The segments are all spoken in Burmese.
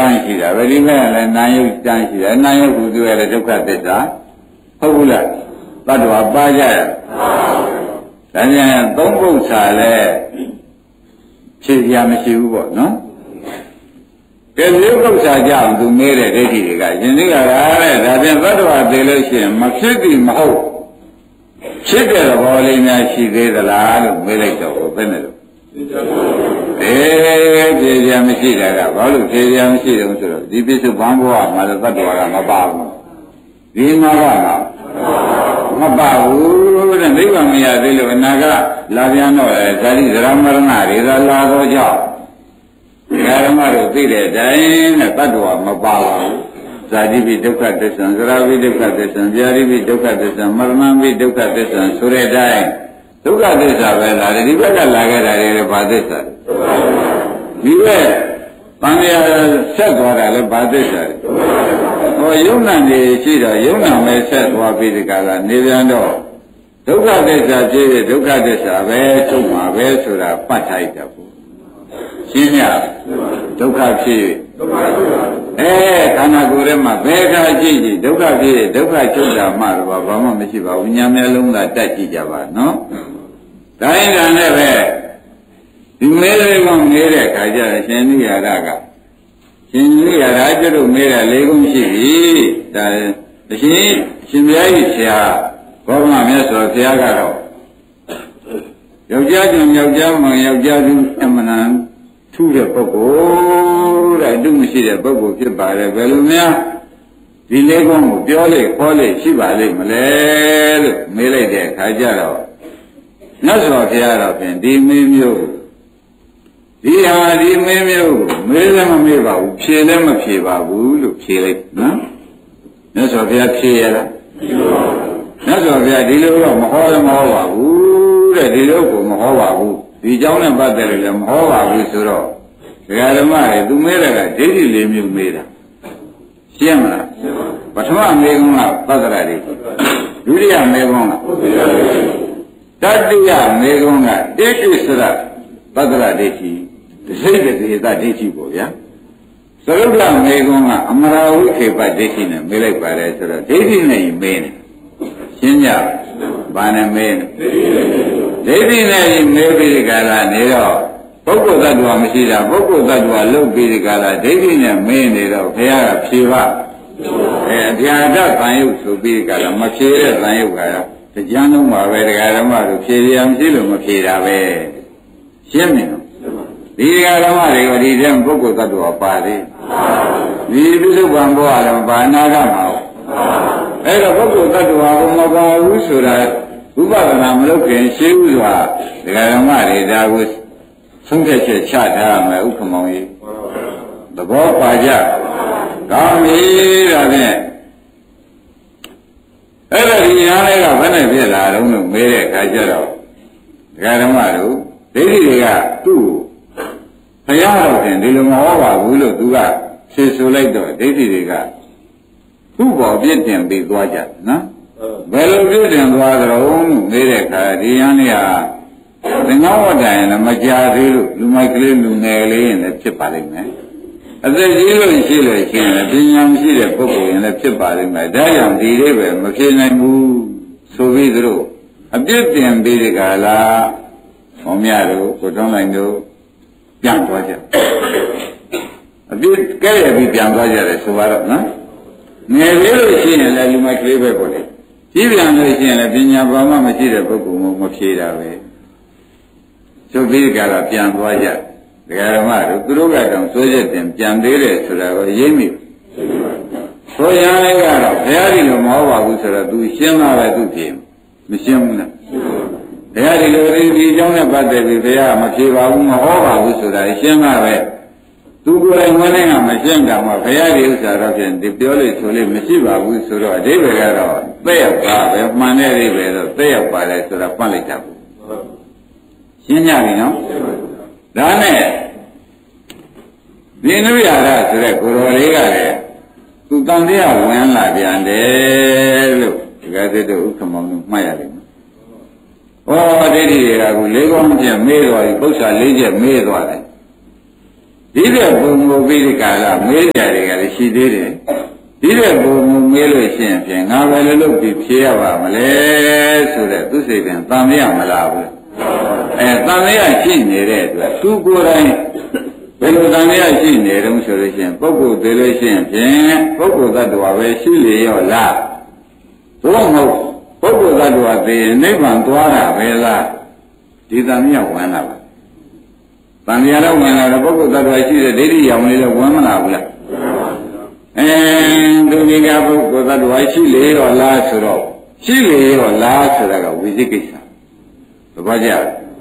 န်းရှိတာဗေဒီမဲ့လည်းနာယုတ်တန်းရှိတယ်နာယုတ်ကိုတွေ့ရတဲ့ဒုက္ခသစ္စာဟုတ်ဘူးလားတတ္တဝါပါကြရဒါကြောင့်သုံးပု္ပ္ပာလည်းဖြေပြမရှိဘူးပေါ့နော်ကဲဒီပု္ပ္ပာကြောင့်သူမေးတဲ့ဒိဋ္ဌိတွေကရှင်သိကရာတဲ့ဒါပြန်တတ္တဝါသိလို့ရှိရင်မဖြစ်သည်မဟုတ်ဖြစ်တဲ့သဘောလေးများရှိသေးသလားလို့မေးလိုက်တော့ဘယ်နဲ့လို့ဖြေပြမရှိတာကဘာလို့ဖြေပြမရှိတယ်ဆိုတော့ဒီပြစ္ဆုတ်ဘန်းဘဝမှာလည်းတတ္တဝါကမပါဘူးဒီမှာကမပါဘူးတဲ့နိဗ္ဗာန်မရသေးလို့အနာကလာပြန်တော့ဇာတိဇရာမရဏတွေသာလာတော့ကြောင့်ဓမ္မတို့သိတဲ့အတိုင်းနဲ့တတ္တဝါမပါဘူးဇာတိပိဒုက္ခသစ္စာဇရာပိဒုက္ခသစ္စာဗျာတိပိဒုက္ခသစ္စာမရဏပိဒုက္ခသစ္စာဆိုတဲ့အတိုင်းဒုက္ခသစ္စာပဲလားဒီဘက်ကလာခဲ့တာတွေဘာသစ္စာဒီဘက်တန်ရာဆက်သွားတာလည်းဘာသစ္စာဟောယုံနာနေရှိတော့ယုံနာမဲ့ဆက်သွားပြီးဒီကလာနေပြန်တော့ဒုက္ခသစ္စာဖြစ်တဲ့ဒုက္ခသစ္စာပဲထုတ်မှာပဲဆိုတာပတ်ထိုက်တယ်ပေါ့ရှင်းရဒုက္ခဖြစ်ခန္ဓာကိုယ်ထဲမှာဘယ်ခါကြည့်ကြည့်ဒုက္ခဖြစ်ဒုက္ခချုပ်တာမှတော့ဘာမှမရှိပါဘူးညာမျက်လုံးသာတက်ကြည့်ကြပါနော်တိုင်းတာနဲ့ပဲဒီမဲလေးကနေတဲ့ခါကျရှင်နိယာရကရှင်နိယာရကျတော့မဲတယ်လေးခုရှိပြီဒါအရှင်ဘုရားကြီးဆရာဘောဂမမြတ်စွာဘုရားကတော့ယောက်ျားကျွန်ယောက်ျားမှယောက်ျားသူအမှန်တန်ထူးတဲ့ပုဂ္ဂိုလ်တဲ့အတုမရှိတဲ့ပုဂ္ဂိုလ်ဖြစ်ပါတယ်ဘယ်လိုများဒီလေးခုကိုပြောလေခေါ်လေရှိပါလိမ့်မလဲလို့မေးလိုက်တဲ့အခါကျတော့မြတ်စွာဘုရားတော်ဖြင့်ဒီမေးမျိုးဒီဟာဒီမေးမျိုးမေးလည်းမမေးပါဘူးဖြေလည်းမဖြေပါဘူးလို့ဖြေလိုက်နော်မြတ်စွာဘုရားဖြေရလားမြတ်စွာဘုရားဒီလိုတော့မဟောလည်းမဟောပါဘူးတဲ့ဒီလိုကိုမဟောပါဘူးဒီเจ้าနဲ့ပတ်သက်လို့လည်းမဟောပါဘူးဆိုတော့ဒကာဓမ္မတွေသူမေးတယ်ကဒိဋ္ဌိလေးမျိုးမေးတာရှင်းမလားပထမမေးခွန်းကသတ္တရဒိဋ္ဌိဒုတိယမေးခွန်းကတတိယမေးခွန်းကဒိဋ္ဌိစရသတ္တရဒိဋ္ဌိသိက္ခာသေတဒိဋ္ဌိပေါ့ဗျာသရုပ်ကမေခွန်းကအမရာဝိခေပဒိဋ္ဌိနဲ့မေးလိုက်ပါတယ်ဆိုတော့ဒိဋ္ဌိနဲ့မေးနေရှင်းကြဘာနဲ့မေးနေဒိဋ္ဌိနဲ့မေးပြီးဒီကလာနေတော့ပုဂ္ဂိုလ်သတ္တဝါမရှိတာပုဂ္ဂိုလ်သတ္တဝါလုတ်ပြီးဒီကလာဒိဋ္ဌိနဲ့မေးနေတော့ဘုရားကဖြေပါအပြာဒတန်ယုတ်ဆိုပြီးဒီကလာမဖြေတဲ့တန်ယုတ်ကတရားလုံးပါပဲတရားဓမ္မတို့ဖြေရမရှိလို့မဖြေတာပဲရှင်းနေတော့ဒီတရားဓမ္မတွေကဒီတဲ့ပုဂ္ဂိုလ်သတ္တဝါပါသေးဒီပြစ္ဆုတ်ပံဘောကတော့ဘာနာကမှာအဲ့တော့ပုဂ္ဂိုလ်သတ္တဝါကမပါဘူးဆိုတာဥပဒနာမလုပ်ခင်ရှင်းဥစွာတရားဓမ္မတွေဒါကိုဆုံးဖြတ်ချက်ချထားရမယ်ဥက္ကမောင်ကြီးသဘောပါကြကောင်းပြီဒါဖြင့်အဲ့ဒါဒီညာလေးကဘယ်နဲ့ဖြစ်လာတော့လို့မေးတဲ့အခါကျတော့ဒကာဓမ္မတို့ဒိဋ္ဌိတွေကသူ့ဘုရားတော်ခင်ဒီလိုမဟောပါဘူးလို့သူကဖြေဆိုလိုက်တော့ဒိဋ္ဌိတွေကသူ့ဘောပြည့်တင်ပြီးသွားကြနော်ဘယ်လိုပြည့်တင်သွားကြတော့မေးတဲ့အခါဒီညာလေးဟာသင်္ဃဝတ္တရင်လည်းမကြသေးလို့လူမိုက်ကလေးလူငယ်လေးရင်လည်းဖြစ်ပါလိမ့်မယ်အသက်ကြီးလို့ရှိလို့ရှိရင်လည်းပညာမရှိတဲ့ပုဂ္ဂိုလ်ရင်လည်းဖြစ်ပါလိမ့်မယ်ဒါကြောင့်ဒီလေးပဲမဖြစ်နိုင်ဘူးဆိုပြီးသူတို့အပြစ်တင်ပြီးဒီကလာမောင်မြတို့ကိုတွန်းလိုက်တို့ပြန်သွားကြအပြစ်ကဲရပြီးပြန်သွားကြတယ်ဆိုတော့နော်ငယ်လေးလို့ရှိရင်လည်းလူမိုက်ကလေးပဲပေါ့လေကြီးပြန်လို့ရှိရင်လည်းပညာဘာမှမရှိတဲ့ပုဂ္ဂိုလ်မဖြေတာပဲဆိုပြီးကြတာပြန်သွားကြဒကာဓမ္မတို့သူတို့ကတော့စိုးရက်တင်ပြန်သေးတယ်ဆိုတာကိုရိပ်မိဆိုရရင်ကတော့ဘုရားကြီးလိုမဟုတ်ပါဘူးဆိုတော့ तू ရှင်းလာပဲ तू ဖြေမရှင်းဘူးလားဘုရားကြီးလိုဒီအကြောင်းနဲ့ပတ်သက်ပြီးဘုရားမဖြေပါဘူးမဟောပါဘူးဆိုတာရှင်းလာပဲ तू ကိုယ်တိုင်ဝင်နေကမရှင်းတာမှဘုရားကြီးဥစ္စာတော့ဖြင့်ဒီပြောလို့ဆိုလို့မရှိပါဘူးဆိုတော့အဓိပ္ပာယ်ကတော့သက်ရောက်ပါပဲမှန်တဲ့အဓိပ္ပာယ်တော့သက်ရောက်ပါတယ်ဆိုတာပတ်လိုက်တာပေါ့ရှင်းကြပြီနော်ဒါနဲ့ဒီနုရရဆိုတဲ့ကိုယ်တော်လေးကလည်းသူတန်တရားဝင်လာပြန်တယ်လို့ဒီကသစ်တို့ဥက္ကမောင်တို့မှတ်ရတယ်။ဟောဒိဋ္ဌိတွေကကို၄ကောင်းချက်မေးသွားပြီပု္ပ္ပာ၄ချက်မေးသွားတယ်။ဒီတဲ့ဘုံကိုပြီးဒီကာလမေးကြတွေကလည်းရှိသေးတယ်ဒီတဲ့ဘုံကိုမေးလို့ရှိရင်ဖြင့်ငါပဲလည်းလုပ်ပြီးဖြေရပါမလဲဆိုတဲ့သူစိတ်ကံတန်မြရမလားဘူးတန်မြရရှိနေတဲ့အတွက်သူကိုယ်တိုင်ဘယ်လိုတန်မြရရှိနေတုံးဆိုလို့ရှိရင်ပုဂ္ဂိုလ်သေးလို့ရှိရင်ဖြင့်ပုဂ္ဂိုလ်သတ္တဝါပဲရှိလေရောလားဘုံမဟုတ်ပုဂ္ဂိုလ်သတ္တဝါသေးရင်နိဗ္ဗာန်သွားတာပဲလားဒီတန်မြရဝင်လာပါတန်မြရတော့ဝင်လာတော့ပုဂ္ဂိုလ်သတ္တဝါရှိတဲ့ဒိဋ္ဌိရောင်လေးတော့ဝင်မလာဘူးလားသူဒီကပုဂ္ဂိုလ်သတ္တဝါရှိလေရောလားဆိုတော့ရှိလေရောလားဆိုတာကဝိသိကိစ္စသဘောကျ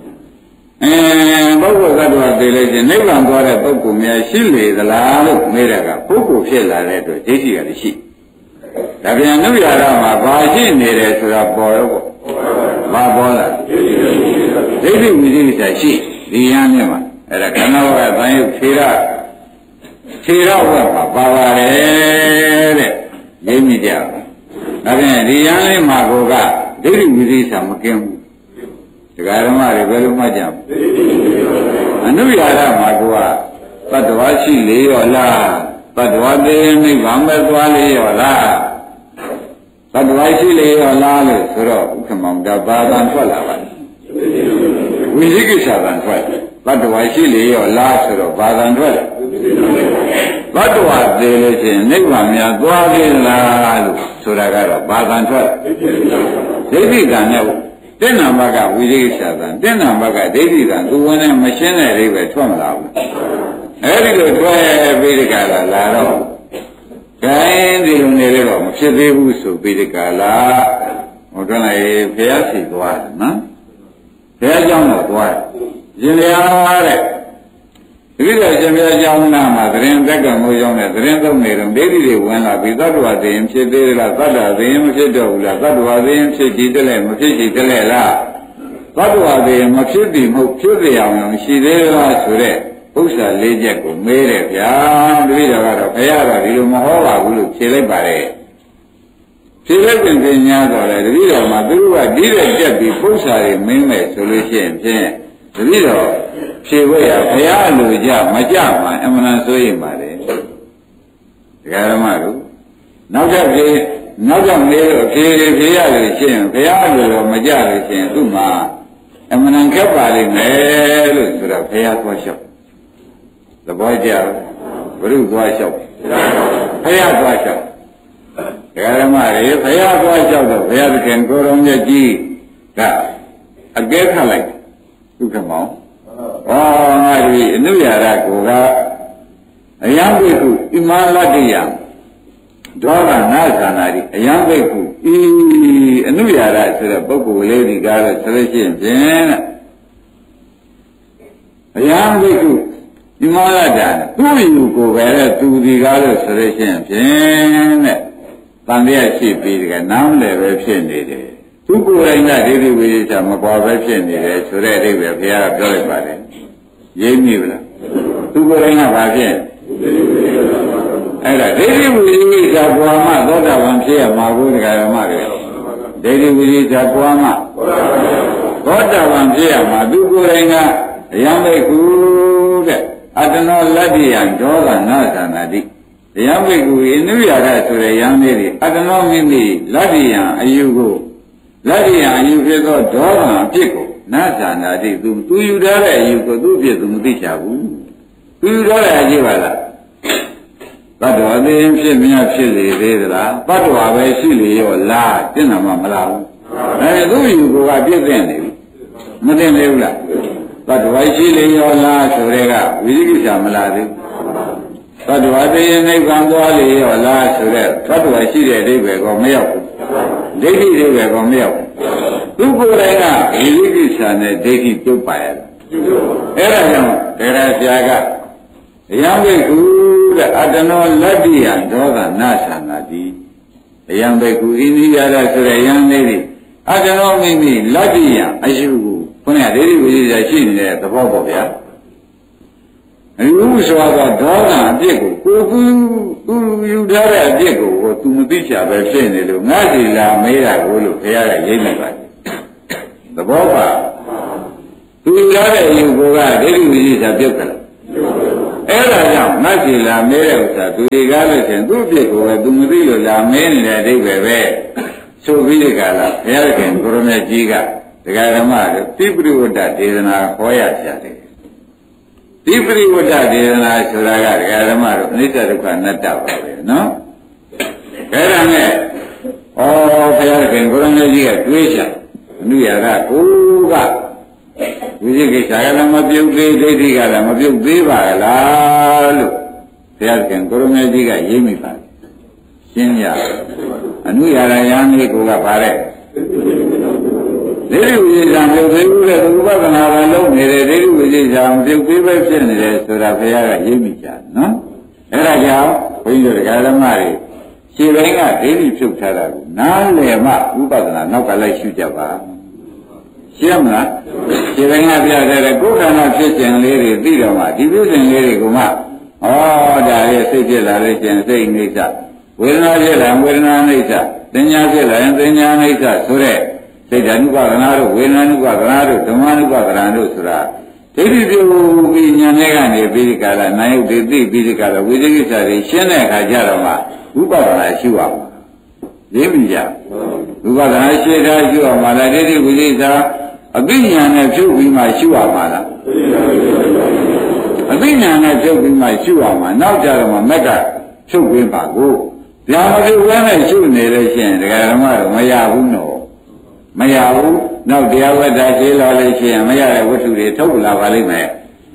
ပုဂ္ဂိုလ်သတ္တဝါသိလို့ချင်းနိဗ္ဗာန်သွားတဲ့ပုဂ္ဂိုလ်များရှိလေသလားလို့မေးတာကပုဂ္ဂိုလ်ဖြစ်လာတဲ့အတွက်ဒိဋ္ဌိကလည်းရှိဒါပြန်နုရတာမှာဘာရှိနေတယ်ဆိုတာပေါ်ရောပေါ့ဘာပေါ်လာဒိဋ္ဌိဝိသိကိစ္စရှိဒီရန်မြတ်မှာအဲ့ဒါခန္ဓာဝကသံယုတ်ခြေရဝတ်မှာပါပါတယ်တဲ့ရင်းမိကြဒါပြန်ဒီရန်လေးမှာကိုကဒိဋ္ဌိဝိသိကိစ္စမကင်းဘူးတရားဓမ္မတွေဘယ်လိုမှကြမအနုရတာမှာကိုကတတ္တဝါရှိလေရောလားတတ္တဝါသေးနိဗ္ဗာန်ပဲသွားလေရောလားတတ္တဝါရှိလေရောလားလို့ဆိုတော့ဥက္ကမောင်ဒါဘာသာထွက်လာပါဝိသိကိစ္စကထွက်တတ္တဝါရှိလေရောလားဆိုတော့ဘာသာထွက်တတ္တဝါသေးလို့ချင်းနိဗ္ဗာန်များသွားလေလားလို့ဆိုတာကတော့ဘာသာထွက်ဒိဋ္ဌိကံနဲ့တဲ့နာမကဝိသိကိစ္စကတဲ့နာမကဒိဋ္ဌိကသူဝင်နဲ့မရှင်းတဲ့လေးပဲထွက်မလာဘူးအဲဒီလိုထွက်ပြီးဒီကလာတော့ဂိုင်းဒီလိုနေတော့မဖြစ်သေးဘူးဆိုပြီးဒီကလာဟိုတော့လည်းဘုရားရှိသွားတယ်နော်ဘုရားကျောင်းတော့သွားရင်လျာတဲ့ဒီလိုရှင်ဘုရားကျောင်းနာမှာသတင်းတက်ကမိုးရောက်တဲ့သတင်းသုံးနေတော့ဒိဋ္ဌိတွေဝင်လာပြီးသတ္တဝါသိရင်ဖြစ်သေးလားသတ္တဝါသိရင်မဖြစ်တော့ဘူးလားသတ္တဝါသိရင်ဖြစ်ကြည့်တယ်မဖြစ်ကြည့်တယ်လားသတ္တဝါသိရင်မဖြစ်သည်မဟုတ်ဖြစ်စေအောင်ရှိသေးလားဆိုတဲ့ဥစ္စာ၄ချက်ကိုမေးတယ်ဗျာတပည့်တော်ကတော့ဘုရားတော့ဒီလိုမဟောပါဘူးလို့ဖြေလိုက်ပါတယ်ဖြေလိုက်ပြင်ပညာတော့လေတပည့်တော်မှာသူတို့ကဒီတဲ့တက်ပြီးဥစ္စာတွေမင်းမဲ့ဆိုလို့ရှိရင်ဖြင့်တပည့်တော်ဖြေဝဲရဘုရားလိုကြမကြမှာအမှန်တန်ဆိုရင်ပါတယ်တရားဓမ္မတို့နောက်ထပ်ဖြေနောက်တော့မေးလို့ဖြေရလို့ရှိရင်ဘုရားလိုတော့မကြလို့ရှိရင်သူ့မှာအမှန်တန်ခက်ပါလိမ့်မယ်လို့ဆိုတော့ဘုရားသွားလျှောက်သဘောကျဘုရုသွားလျှောက်ဘုရားသွားလျှောက်တရားဓမ္မတွေဘုရားသွားလျှောက်တော့ဘုရားသခင်ကိုယ်တော်မြတ်ကြီးကအကဲခတ်လိုက်ဒုက္ခမောင်ဟောငါဒီအနုရရကိုကအယံဘိက္ခုဣမလတ္တိယဒေါသနာသနာတိအယံဘိက္ခုဤအနုရရဆိုတဲ့ပုဂ္ဂိုလ်လေးဒီကားတော့ဆိုလို့ရှိရင်ဖြင့်အယံဘိက္ခုဣမလတ္တာသူ့ယူကိုပဲသူဒီကားလို့ဆိုလို့ရှိရင်ဖြင့်တဲ့တန်မြတ်ရှိပြီးတကယ်နားလည်းပဲဖြစ်နေတယ်သူကိုယ်တိုင်ကဒိဋ္ဌိဝိသေသမပေါ်ပဲဖြစ်နေတယ်ဆိုတဲ့အဓိပ္ပာယ်ဘုရားကပြောလိုက်ပါတယ်ရိပ်မိဗလားသူကိုယ်တိုင်ကဘာဖြစ်အဲ့ဒါဒိဋ္ဌိဝိသေသပေါ်မှသောတာပန်ဖြစ်ရမှာကိုတရားဓမ္မတွေဒိဋ္ဌိဝိသေသပေါ်မှသောတာပန်ဖြစ်ရမှာသူကိုယ်တိုင်ကအယံဘိက္ခုတဲ့အတ္တနောလတ္တိယံဒေါသနာသနာတိအယံဘိက္ခုဣနုရရဆိုတဲ့ယံလေးတွေအတ္တနောမိမိလတ္တိယံအယူကိုလက်ရအယူဖြစ်သောဒေါသအဖြစ်ကိုနာသနာတိသူယူထားတဲ့အယူကိုသူ့ဖြစ်သူမသိချဘူးသူယူထားတဲ့အယူပါလားတတ္တဝါသိရင်ဖြစ်မြတ်ဖြစ်လေသေးသလားတတ္တဝါပဲရှိလေရောလားတင့်တယ်မှမလားဘူးအဲသူ့ယူကိုကပြည့်တဲ့နေပြီမသိနေဘူးလားတတ္တဝါရှိလေရောလားဆိုတဲ့ကဝိသိကိစ္စမလားသေးတတ္တဝါသိရင်နိဗ္ဗာန်သွားလေရောလားဆိုတဲ့တတ္တဝါရှိတဲ့အဓိပ္ပာယ်ကမရောက်ဘူးဒိဋ္ဌိတွေကမရောက်သူကိုယ်တိုင်ကဝိသိကိစ္စနဲ့ဒိဋ္ဌိပြုတ်ပါရအဲ့ဒါကြောင့်တရားဆရာကအယံဘိက္ခုတဲ့အတ္တနောလတ္တိယံဒေါသနာသနာတိအယံဘိက္ခုဣနိယရဆိုတဲ့ယံလေးတွေအတ္တနောမိမိလတ္တိယံအယူကိုခုနကဒိဋ္ဌိဝိသေသရှိနေတဲ့သဘောပေါ့ဗျာအယူဆိုတော့ဒေါသအပြစ်ကိုသူယူထားတဲ့အပြစ်ကိုသူမသိချပဲဖြစ်နေလို့ငါစီလာမေးတာကိုလို့ဘုရားကရိပ်လိုက်ပါတယ်သဘောပါသူယူထားတဲ့အယူကိုကဒိဋ္ဌိဝိသေသပြုတ်တယ်အဲ့ဒါကြောင့်ငါစီလာမဲတဲ့ဥစ္စာသူဒီကားလို့ရှင်သူ့ပြစ်ကိုပဲသူမသိလို့လာမဲနေတဲ့အဓိပ္ပာယ်ပဲဆိုပြီးဒီကလာဘုရားခင်ကိုရမေကြီးကဒကာဓမ္မတို့တိပရိဝတ္တဒေသနာဟောရကြတယ်တိပရိဝတ္တဒေသနာဆိုတာကဒကာဓမ္မတို့အနိစ္စဒုက္ခအနတ္တပါပဲနော်အဲ့ဒါနဲ့ဩဘုရားခင်ကိုရမေကြီးကတွေးချအနုရာကကိုကဝိသေကိစ္စကလည်းမပြုတ်သေးဒိဋ္ဌိကလည်းမပြုတ်သေးပါလားလို့ဘုရားခင်ကိုရမေကြီးကရေးမိပါတယ်ရှင်းရအနုရာယံလေးကိုကပါတဲ့ဒိဋ္ဌိဝိသေသံပြုတ်သေးဘူးလေသုဘကနာကလုံးနေတဲ့ဒိဋ္ဌိဝိသေသံပြုတ်သေးပဲဖြစ်နေတယ်ဆိုတာဘုရားကရေးမိကြတယ်နော်အဲ့ဒါကြောင့်ဘုန်းကြီးတို့ဓမ္မတွေခြေပိုင်းကဒိဋ္ဌိဖြုတ်ထားတာကိုနားလည်မှဥပဒနာနောက်ကလိုက်ရှုကြပါရှင်းမလားခြေပိုင်းကပြတဲ့ကိုယ်ခန္ဓာဖြစ်ခြင်းလေးတွေသိတော့မှဒီဖြစ်ခြင်းလေးတွေကမှဒါရဲ့စိတ်ဖြစ်လာလို့ရှင်စိတ်အိဋ္ဌဝေဒနာဖြစ်လာဝေဒနာအိဋ္ဌသင်ညာဖြစ်လာရင်သင်ညာအိဋ္ဌဆိုတဲ့စိတ်ဓာနုပါဒနာတို့ဝေဒနာနုပါဒနာတို့ဓမ္မနုပါဒနာတို့ဆိုတာဒိဋ္ဌိပြုပြီးဉာဏ်နဲ့ကနေပြီးဒီကလာနာယုတ်တွေသိပြီးဒီကလာဝိသေကိစ္စတွေရှင်းတဲ့အခါကျတော့မှဥပဒနာရှိရမှာသိပြီကြဥပဒနာရှိတာရှိရမှာလားဒိဋ္ဌိဝိသေကိစ္စအသိဉာဏ်နဲ့ဖြုတ်ပြီးမှရှိရမှာလားအသိဉာဏ်နဲ့ဖြုတ်ပြီးမှရှိရမှာနောက်ကြတော့မှမက်ကဖြုတ်ပြီးပါကိုဗျာမဖြုတ်ဘဲနဲ့ရှုနေလို့ရှိရင်ဒကာဓမ္မတော့မရဘူးနော်မရဘူးနောက်တရားဝတ္တရှိလာလို့ရှိရင်မရတဲ့ဝတ္ထုတွေထုတ်လာပါလိမ့်မယ်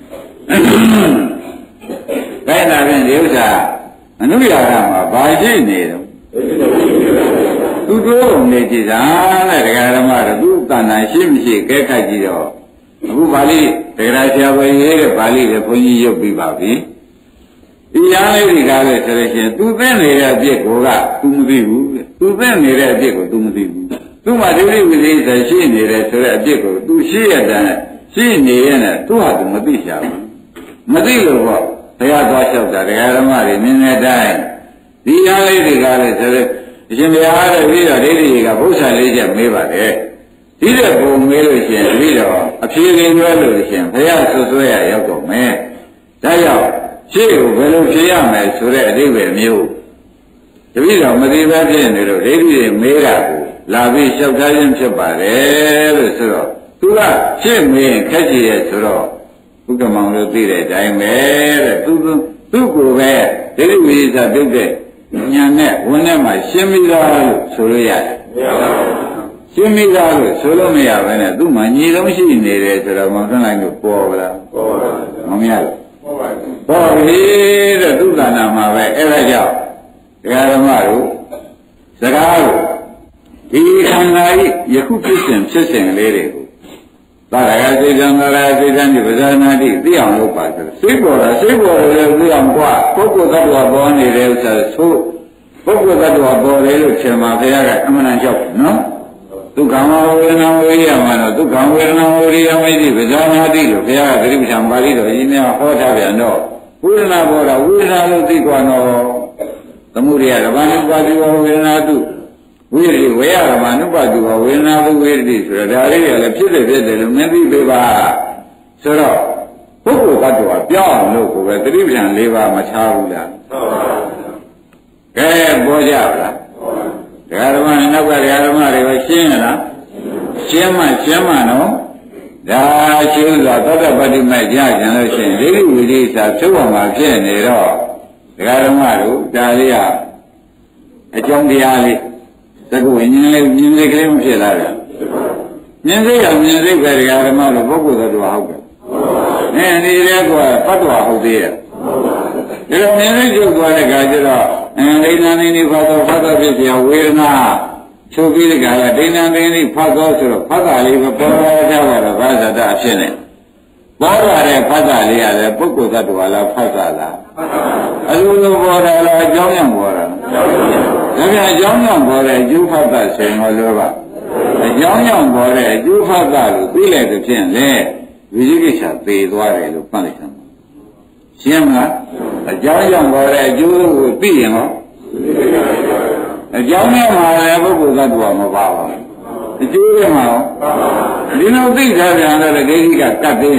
ဒါနဲ့ဖြင့်ဒီဥစ္စာအနုရာဂမှာဘာရှိနေတော့သူတို့နေကြည်သာတဲ့ဒကာဓမ္မတို့သူတဏ္ဍာရှိမရှိကဲခတ်ကြည့်တော့အခုပါဠိဒကာဆရာဘယ်ရေးတဲ့ပါဠိတွေဘုန်းကြီးရုပ်ပြီးပါပြီဒီရားလေးတွေကလည်းဆိုလို့ရှိရင်သူသိနေတဲ့အပြစ်ကိုကသူမသိဘူးသူသိနေတဲ့အပြစ်ကိုသူမသိဘူးသူ့မှာဒိဋ္ဌိဝိသေသရှိနေတယ်ဆိုတဲ့အပြစ်ကိုသူရှိရတဲ့ရှိနေရင်လည်းသူ့ဟာသူမသိချဘူးမသိလို့ပေါ့ဘုရားသွားလျှောက်တာဒကာဓမ္မတွေမြင်တဲ့အတိုင်းဒီရားလေးတွေကလည်းဆိုလို့အရှင်ဘုရားတဲ့ပြီးတော့ဒိဋ္ဌိတွေကဘုရားလေးချက်မေးပါတယ်ဒီတဲ့ပုံမေးလို့ရှိရင်ပြီးတော့အဖြေလေးလွဲလို့ရှိရင်ဘုရားဆွဆွဲရရောက်တော့မယ်ဒါကြောင့်ရှေ့ကိုဘယ်လိုဖြေရမယ်ဆိုတဲ့အဓိပ္ပာယ်မျိုးတပည့်တော်မသိဘဲဖြစ်နေလို့ဒိဋ္ဌိတွေမေးတာကိုလာပြီးလျှောက်ထားခြင်းဖြစ်ပါတယ်လို့ဆိုတော့သူကရှင်းမင်းခက်ကြီးရဲ့ဆိုတော့ဘုက္ကမောင်တို့သိတဲ့အတိုင်းပဲတဲ့သူကိုပဲဒိဋ္ဌိဝိသေသပြုတ်တဲ့ဉာဏ်နဲ့ဝင်ထဲမှာရှင်းပြီးသားလို့ဆိုလို့ရတယ်ရှင်းပြီးသားလို့ဆိုလို့မရဘဲနဲ့သူ့မှာညီလုံးရှိနေတယ်ဆိုတော့မောင်ထွန်းလိုက်ကိုပေါ်ပါလားပေါ်ပါဘူးမမရဘူးပေါ်ပြီတဲ့သူကနာမှာပဲအဲ့ဒါကြောင့်ဒကာဓမ္မတို့စကားကိုဒီခန္ဓာဤယခုဖြစ်စဉ်လေးတွေကိုသာရဂစေတံသာရဂစေတံဒီပဇာနာတိသိအောင်လုပ်ပါဆိုစိတ်ပေါ်လည်းသိအောင်ကွာပုဂ္ဂိုလ်သတ္တဝါပေါ်နေတဲ့ဥစ္စာဆိုပုဂ္ဂိုလ်သတ္တဝါပေါ်တယ်လို့ထင်မှာဘုရားကအမှန်တန်ကြောက်နော်ဒုက္ခဝေဒနာဝိရိယမှာတော့ဒုက္ခဝေဒနာဝိရိယမရှိပဇာနာတိလို့ဘုရားကဂရိပ္ပံပါဠိတော်ရင်းများဟောထားပြန်တော့ဝေဒနာပေါ်တာဝေဒနာလို့သိကွာတော့သမုဒိယကဘာနုပါတိဝဝေဒနာတုဝိရိဝေယရမနုပါတိဝဝေဒနာဘုဝေတိဆိုတာဒါလေးတွေလည်းဖြစ်တယ်လို့မင်းသိပေးပါဆိုတော့ပုဂ္ဂိုလ်တ attva ပြောင်းအောင်လို့ကိုပဲသတိပ္ပံ၄ပါးမချဘူးလားကဲပေါ်ကြပါလားဒကာဓမ္မနဲ့နောက်ကဒကာဓမ္မတွေပဲရှင်းရလားရှင်းမှနော်ဒါရှင်းလို့သောတပတ္တိမဲ့ကြားကြလို့ရှိရင်ဒိဋ္ဌိဝိသေသဖြုတ်အောင်မှာဖြစ်နေတော့ဒကာဓမ္မတို့ဒါလေးကအကြောင်းတရားလေးသက္ကဝိညာဉ်လေးမြင်စိတ်ကလေးမဖြစ်လာဘူးမြင်စိတ်ကမြင်စိတ်ပဲဒကာဓမ္မတို့ပုဂ္ဂိုလ်သတ္တဝါဟုတ်တယ်ဒီလေကသတ္တဝါဟုတ်သေးတယ်ဒါတော့မြင်စိတ်ချုပ်သွားတဲ့အခါကျတော့ဒိဋ္ဌာနိနိဖတ်သောဖြစ်เสียဝေဒနာချုပ်ပြီးတဲ့အခါကဒိဋ္ဌာနိနိဖတ်သောဆိုတော့ဖတ်တာလေးပဲပေါ်ကြပါတော့ဘာသာတအဖြစ်နဲ့ပေါ်လာတဲ့ဖတ်တာလေးကလည်းပုဂ္ဂိုလ်သတ္တဝါလားဖတ်တာလားအလိုလိုပေါ်တာလားအကြောင်းကြောင့်ပေါ်တာဒါပြန်အကြောင်းကြောင့်ပေါ်တဲ့အကျိုးဖတ်တာဆိုရင်လို့ပါအကြောင်းကြောင့်ပေါ်တဲ့အကျိုးဖတ်တာလို့သိလိုက်တဲ့ဖြင့်လေဝိသိကိစ္စသေသွားတယ်လို့မှတ်လိုက်တာရှင်းမလားအကြောင်းကြောင့်ပေါ်တဲ့အကျိုးကိုသိရင်ဟောအကြောင်းနဲ့မှာလည်းပုဂ္ဂိုလ်သတ္တဝါမပါပါဘူးအကျိုးတွေမှာဒီလိုသိထားပြန်တော့ဒိဋ္ဌိကကတ်သေးရ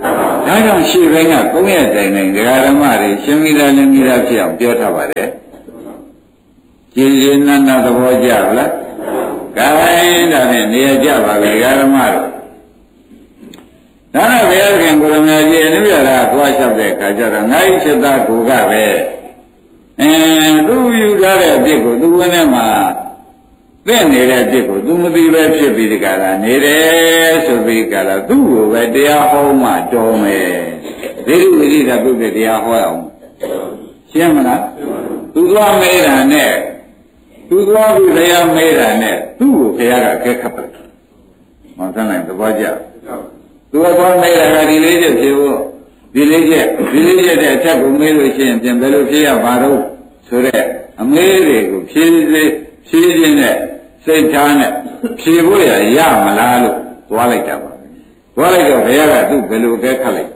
ဒါကြောင့်ရှေ့ပိုင်းက3ရက်တိုင်တိုင်ဒကာဓမ္မတွေရှင်မိသားလင်းမိသားဖြစ်အောင်ပြောထားပါတယ်ကြည်ရင်နန္ဒသဘောကျဗလားဒါတိုင်းဒါနဲ့နေရာကျပါပဲဒကာဓမ္မတို့ဒါနဲ့ဘုရားခင်ကိုရမကြီးအနုရတာသွားလျှောက်တဲ့အခါကျတော့ငါ့ဤစိတ်သားကိုကပဲသူယူထားတဲ့အဖြစ်ကိုသူဝင်ထဲမှာသိနေတဲ့အဖြစ်ကိုသူမသိပဲဖြစ်ပြီးဒီကလာနေတယ်ဆိုပြီးကလာသူ့ကိုပဲတရားဟောမှတော်မယ်ဒိဋ္ဌိဝိရိဒပုဂ္ဂိတရားဟောအောင်ရှင်းမလားသူသွားမေးတာနဲ့သူသွားပြီးဘုရားမေးတာနဲ့သူ့ကိုဘုရားကခက်ခတ်တယ်မောင်ဆန်းနိုင်သဘောကျသူကသွားမေးတာကဒီလေးချက်ဖြေဖို့ဒီလေးချက်တဲ့အချက်ကိုမေးလို့ရှိရင်ပြန်ဘယ်လိုဖြေရမှာတော့ဆိုတဲ့အမေးတွေကိုဖြေခြင်းနဲ့စိတ်ထားနဲ့ဖြေဖို့ရမလားလို့သွားလိုက်တာပါသွားလိုက်တော့ဘုရားကသူ့ဘယ်လိုကဲခတ်လိုက်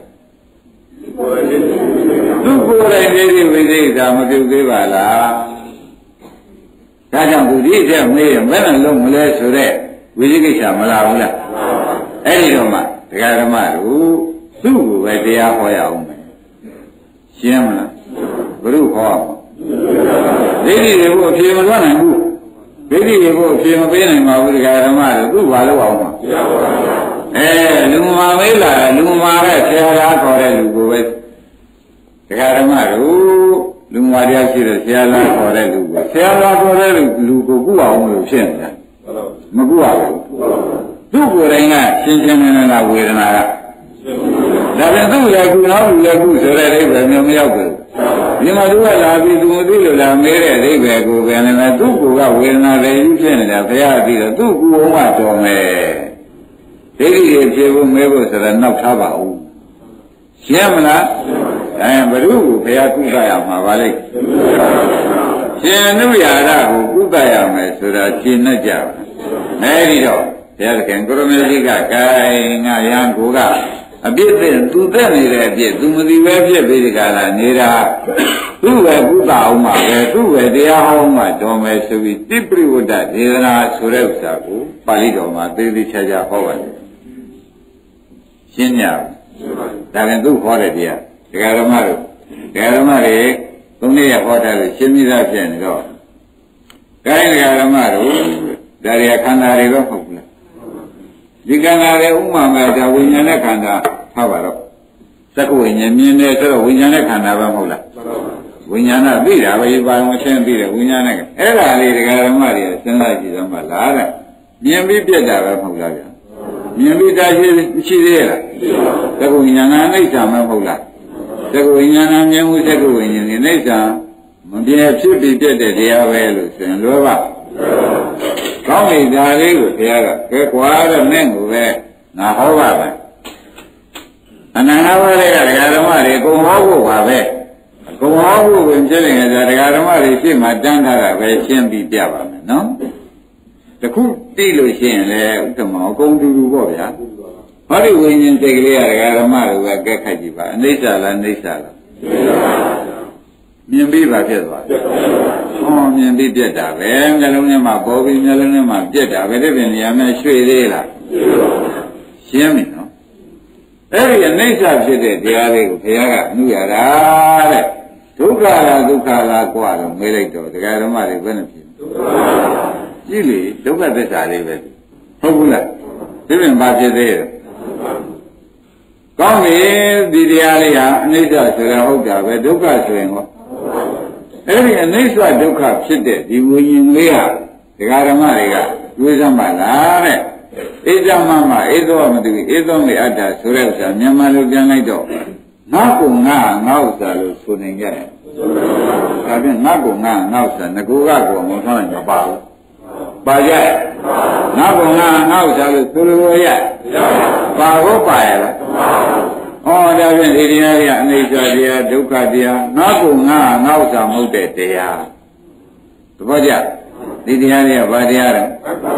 သူ့ကိုယ်တိုင်နေပြီးဝိသေသာမပြုသေးပါလားဒါကြောင့်သူဒီချက်မေးရင်ဘယ်နဲ့လုံးမလဲဆိုတဲ့ဝိသိကိစ္စမလာဘူးလားအဲ့ဒီတော့မှဒကာဓမ္မတို့သူ့ကိုပဲတရားဟောရအောင်မယ်ရှင်းမလားဘုရုဟောဒိဋ္ဌိတွေကိုအဖြေမလွှတ်နိုင်ဘူးဒိဋ္ဌိတွေကိုအဖြေမပေးနိုင်ပါဘူးဒကာဓမ္မတို့သူ့ဘာလို့အောင်မှာလူမာမေးလာလူမာတဲ့ဆရာသားခေါ်တဲ့လူကိုပဲဒကာဓမ္မတို့လူမာတရားရှိတဲ့ဆရာသားခေါ်တဲ့လူကိုဆရာသားခေါ်တဲ့လူကိုကုအောင်လို့ဖြစ်နေတာမကုရဘူးသူ့ကိုယ်တိုင်ကရှင်းရှင်းလင်းလင်းဝေဒနာကဒါပြန်သူ့လည်းကုနောက်လူလည်းကုဆိုတဲ့အိဗယ်မျိုးမရောက်ဘူးဒီမှာသူကလာပြီးသူမသိလို့လာမေးတဲ့အိဗယ်ကိုပဲလည်းသူ့ကိုယ်ကဝေဒနာလည်းယူဖြစ်နေတာဘုရားသိတော့သူ့ကိုယ်ကတော်မယ်ဒိဋ္ဌိရဖြစ်ဖို့မဲဖို့ဆိုတာနောက်ထားပါဦးရှင်းမလားဘယ်သူကိုဘုရားကုသရမှာပါလိမ့်ရှင်နုရာရကိုကုသရမယ်ဆိုတာရှင်းနေကြပါအဲဒီတော့ဘုရားခင်ကိုရမေကြီးကဂိုင်းငါရန်ကိုကအပြစ်တဲ့သူသက်နေတဲ့အပြစ်သူမသိပဲဖြစ်ပြီးဒီကလာနေတာသူ့ပဲကုသအောင်မှာပဲသူ့ပဲတရားဟောင်းမှာတော်မယ်ဆိုပြီးတိပရိဝတ္တဒေသနာဆိုတဲ့ဥစ္စာကိုပါဠိတော်မှာသေသေးချာချာဟောပါတယ်ရှင်းကြပါဒါပြန်သူ့ဟောတဲ့တရားဒကာဓမ္မတွေသုံးနေ့ရဟောတာလို့ရှင်းပြီးသားဖြစ်နေတော့ဒကာဓမ္မတို့ဒါရီခန္ဓာတွေတော့ဟုတ်ဘူးလားဒီခန္ဓာတွေဥမာမဲ့ဒါဝိညာဉ်နဲ့ခန္ဓာထားပါတော့သက္ကဝိညာဉ်မြင်တယ်ဆိုတော့ဝိညာဉ်နဲ့ခန္ဓာပဲမဟုတ်လားဝိညာဏသိတာပဲဘာမှရှင်းသိတယ်ဝိညာဉ်နဲ့အဲ့ဒါလေးဒကာဓမ္မတွေစဉ်းစားကြည့်သမှာလားတဲ့မြင်ပြီးပြက်တာပဲမဟုတ်လားဗျာမြင်ပြီးတာရှိသေးရဲ့လားသက္ကဝိညာဏအိဋ္ဌာမဟုတ်လားသက္ကဝိညာဏမြင်မှုသက္ကဝိညာဉ်နဲ့အိဋ္ဌာမပြည့်ဖြစ်ပြီးပြက်တဲ့တရားပဲလို့ဆိုရင်လောဘကောင်းပြီဒါလေးကိုဘုရားကကဲကွာတဲ့နဲ့ကိုပဲငါဟောပါမယ်အနန္တဘလေးကဒကာဓမ္မတွေအကုန်ဟောဖို့ပါပဲအကုန်ဟောဖို့ကိုဖြစ်နေတာဒကာဓမ္မတွေရှင်းမှတန်းထားတာပဲရှင်းပြီးပြပါမယ်နော်တခုသိလို့ရှိရင်လေဥက္ကမောအကုန်တူတူပေါ့ဗျာဟောဒီဝိညာဉ်စိတ်ကလေးကဒကာဓမ္မတွေကကဲခတ်ကြည့်ပါအနိစ္စလားနိစ္စလားမြင်ပြီးပါဖြစ်သွားတယ်ဟောမြင်ပြီးပြက်တာပဲနှလုံးထဲမှာပေါ်ပြီးနှလုံးထဲမှာပြက်တာပဲတဲ့ပြင်နေရာမဲ့ရွှေသေးလားရှင်းပြီနော်အဲ့ဒီအနိစ္စဖြစ်တဲ့တရားလေးကိုဘုရားကအနုရတာတဲ့ဒုက္ခလားဒုက္ခလားကြွားတော့မေးလိုက်တော့ဒကာဓမ္မတွေဘယ်နဲ့ဖြစ်ကြည့်လေဒုက္ခသစ္စာလေးပဲဟုတ်ဘူးလားဒီပြင်ဘာဖြစ်သေးလဲကောင်းပြီဒီတရားလေးဟာအနိစ္စဆိုတာဟုတ်တာပဲဒုက္ခဆိုရင်ဟောအဲ့ဒီအနိစ္စဒုက္ခဖြစ်တဲ့ဒီဝိညာဉ်လေးဟာဒကာဓမ္မတွေကတွေးစမ်းပါလားတဲ့ဣဇမမဧသောမတိဧသောမေအတ္တဆိုတဲ့ဥစ္စာမြန်မာလိုပြန်လိုက်တော့ငါကုငါဥစ္စာလို့ဆိုနေကြတယ်ဒါဖြင့်ငါကုငါဥစ္စာငကူကကိုမဆုံးနိုင်မပါဘူးပါကြငါကုငါဥစ္စာလို့ဆိုလိုရပါဖို့ပါရလားဩဒါဖြင့်ဒီတရားကြီးအနိစ္စတရားဒုက္ခတရားငါကုငါဥစ္စာမဟုတ်တဲ့တရားသဘောကျဒီတရားကြီးကဘာတရားလဲ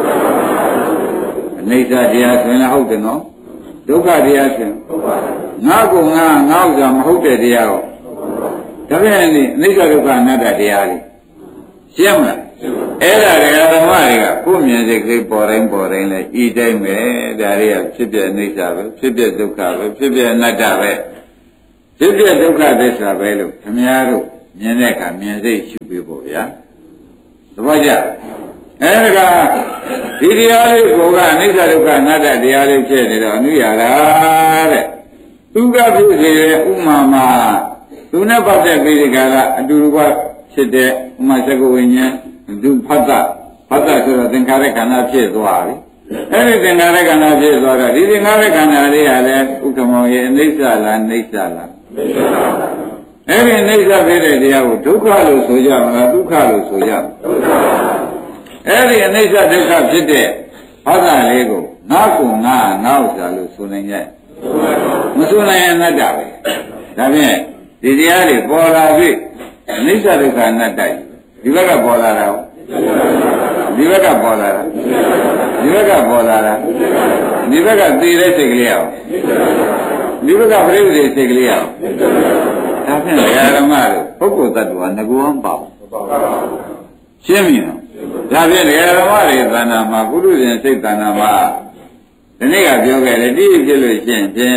အနိစ္စတရားဆိုရင်ဟုတ်တယ်နော်ဒုက္ခတရားဆိုရင်ငါကုငါဥစ္စာမဟုတ်တဲ့တရားကိုဒါဖြင့်အနိစ္စဒုက္ခအနတ္တတရားလေးရှင်းမလားအဲ့ဒါဓမ္မတွေကကိုယ်မြင်စိတ်ကလေးပေါ်တိုင်းလဲဤတိုင်းပဲဒါတွေကဖြစ်ပြအိဋ္ဌာပဲဖြစ်ပြဒုက္ခပဲဖြစ်ပြအနတ္တပဲဖြစ်ပြဒုက္ခသစ္စာပဲလို့ခင်ဗျားတို့မြင်တဲ့အခါမြင်စိတ်ရှုပေးဖို့ဗျာသဘောကျအဲ့ဒါဒီတရားလေးကိုကအနိစ္စဒုက္ခအနတ္တတရားလေးဖြစ်နေတော့အနုရတာတဲ့သူကဖြစ်စေတဲ့ဥမာမှာသူနဲ့ပတ်သက်ပြီးဒီကအတူတူကဖြစ်တဲ့ဥမာသက္ကဝိညာဉ်သူဖတ်တာဆိုတော့သင်္ခါရခန္ဓာဖြစ်သွားပြီအဲ့ဒီသင်္ခါရခန္ဓာဖြစ်သွားတော့ဒီသင်္ခါရခန္ဓာလေးကလည်းဥက္ကမောရဲ့အနိစ္စလားနိစ္စလားအဲ့ဒီနိစ္စဖြစ်တဲ့တရားကိုဒုက္ခလို့ဆိုကြမလားဒုက္ခလို့ဆိုကြမလားအဲ့ဒီအနိစ္စဒုက္ခဖြစ်တဲ့ဘာသာလေးကိုငါကုငါဥစ္စာလို့ဆိုနိုင်ရဲ့မဆိုနိုင်ရင်အနတ္တပဲဒါဖြင့်ဒီတရားတွေပေါ်လာပြီအနိစ္စဒုက္ခအနတ္တဒီဘက်ကပေါ်လာတာဒီဘက်ကပေါ်လာတာဒီဘက်ကပေါ်လာတာဒီဘက်ကသိတဲ့စိတ်ကလေးအောင်ဒီဘက်ကပြိဋ္ဌိစိတ်ကလေးအောင်ဒါဖြင့်ဓမ္မတို့ပုဂ္ဂိုလ်တ attva ငကူအောင်ပေါ့ရှင်းပြီနော်ဒါဖြင့်ဓမ္မတွေသဏ္ဍာန်မှာပုရုဇဉ်စိတ်သဏ္ဍာန်မှာဒီနေ့ကပြောခဲ့တယ်ဒီဖြစ်လို့ရှိရင်ဖြင့်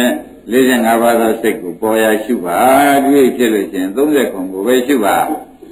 45ပါးသောစိတ်ကိုပေါ်ရရှုပါဒီဖြစ်လို့ရှိရင်30ခုကိုပဲရှုပါ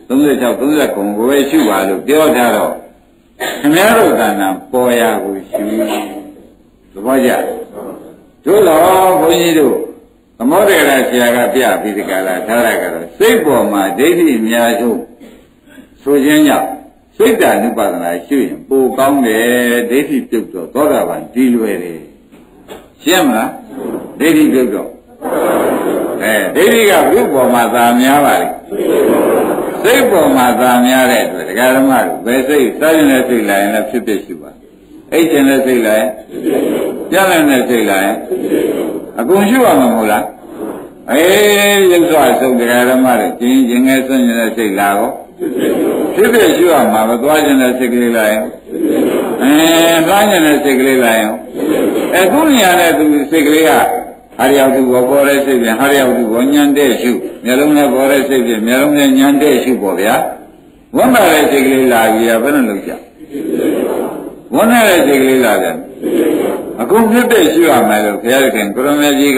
36 30ခုကိုပဲရှုပါလို့ပြောထားတော့ခင်ဗျားတို့ကဏ္ဍပေါ်ရကိုရှုသဘောကျတို့တော့ဘုန်းကြီးတို့သမုဒ္ဒရာဆရာကပြပြီးဒီကလာထားရကြတော့စိတ်ပေါ်မှာဒိဋ္ဌိအများဆုံးဆိုခြင်းကြောင့်စိတ်ဓာတ်ဥပဒနာရှုရင်ပိုကောင်းတယ်ဒိဋ္ဌိပြုတ်တော့သောတာပန်ဒီလွယ်တယ်ရှင်းမလားဒိဋ္ဌိပြုတ်တော့ဒိဋ္ဌိကဘုပေါ်မှာသာများပါလေစိတ်ပေါ်မှာသာများတဲ့အတွက်ဒကာဓမ္မတို့ဘယ်စိတ်စိုင်းနေတဲ့စိတ်လာရင်လည်းဖြစ်ဖြစ်ရှိပါအိတ်ကျင်တဲ့စိတ်လာရင်ပြန့်တဲ့စိတ်လာရင်အကုန်ရှိရမှာမဟုတ်လားရုပ်စွာဆုံးဒကာဓမ္မတွေကျင်းကျင်ငယ်ဆွညတဲ့စိတ်လာတော့ဖြစ်ဖြစ်ရှိရမှာပဲသွားကျင်တဲ့စိတ်ကလေးလာရင်သွားကျင်တဲ့စိတ်ကလေးလာရင်အခုနေရတဲ့သူစိတ်ကလေးကဟာရယောက်သူဘောပေါ်တဲ့စိတ်ပြန်ဟာရယောက်သူဘောညံတဲ့ရှုမျက်လုံးနဲ့ပေါ်တဲ့စိတ်ပြန်မျက်လုံးနဲ့ညံတဲ့ရှုပေါ့ဗျာဝမ်းပါတဲ့စိတ်ကလေးလာပြီးရဘယ်နဲ့လုပ်ကြဝမ်းနဲ့တဲ့စိတ်ကလေးလာတယ်အခုဖြစ်တဲ့ရှုရမယ်လို့ဘုရားခင်ကိုရမေကြီးက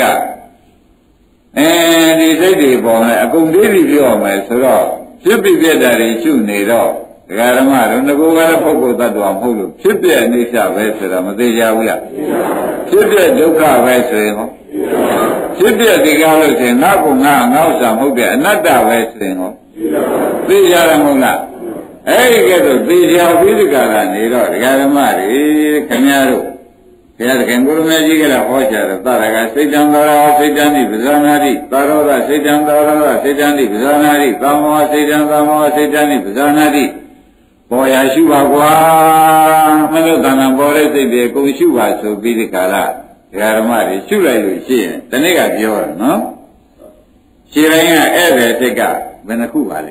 ဒီစိတ်တွေပေါ်နဲ့အကုန်သေးပြီးပြောရမယ်ဆိုတော့ဖြစ်ပြီးပြတာတွေရှုနေတော့ဒကာဓမ္မတို့ငကိုကလည်းပုဂ္ဂိုလ်တ attva မဟုတ်လို့ဖြစ်ပြအိဋ္ဌပဲဆိုတော့မသေးကြဘူးလားဖြစ်ပြဒုက္ခပဲဆိုရင်ဟောဖြစ်ပြဒီကားလို့ဆိုရင်ငါ့ကိုငါဥစ္စာမဟုတ်တဲ့အနတ္တပဲဆိုရင်ဟောသိကြရမလားအဲ့ဒီကဲတော့သိကြပြီးဒီကားကနေတော့ဒကာဓမ္မတွေခင်ဗျားတို့ဘုရားသခင်ကိုရမေကြီးကလည်းဟောကြားတော့တာရကစိတ်တံသောရောစိတ်တံတိပဇာနာတိသာရောသစိတ်တံသောရောစိတ်တံတိပဇာနာတိသာမောစိတ်တံသာမောစိတ်တံတိပဇာနာတိပေါ်ရရှုပါကွာမလို့တဏ္ဍာပေါ်တဲ့စိတ်တွေအကုန်ရှုပါဆိုပြီးဒီကာလဒကာဓမ္မတွေရှုလိုက်လို့ရှိရင်ဒီနေ့ကပြောရနော်ရှင်းတိုင်းကဧည့်သည်စိတ်ကဘယ်နှခုပါလဲ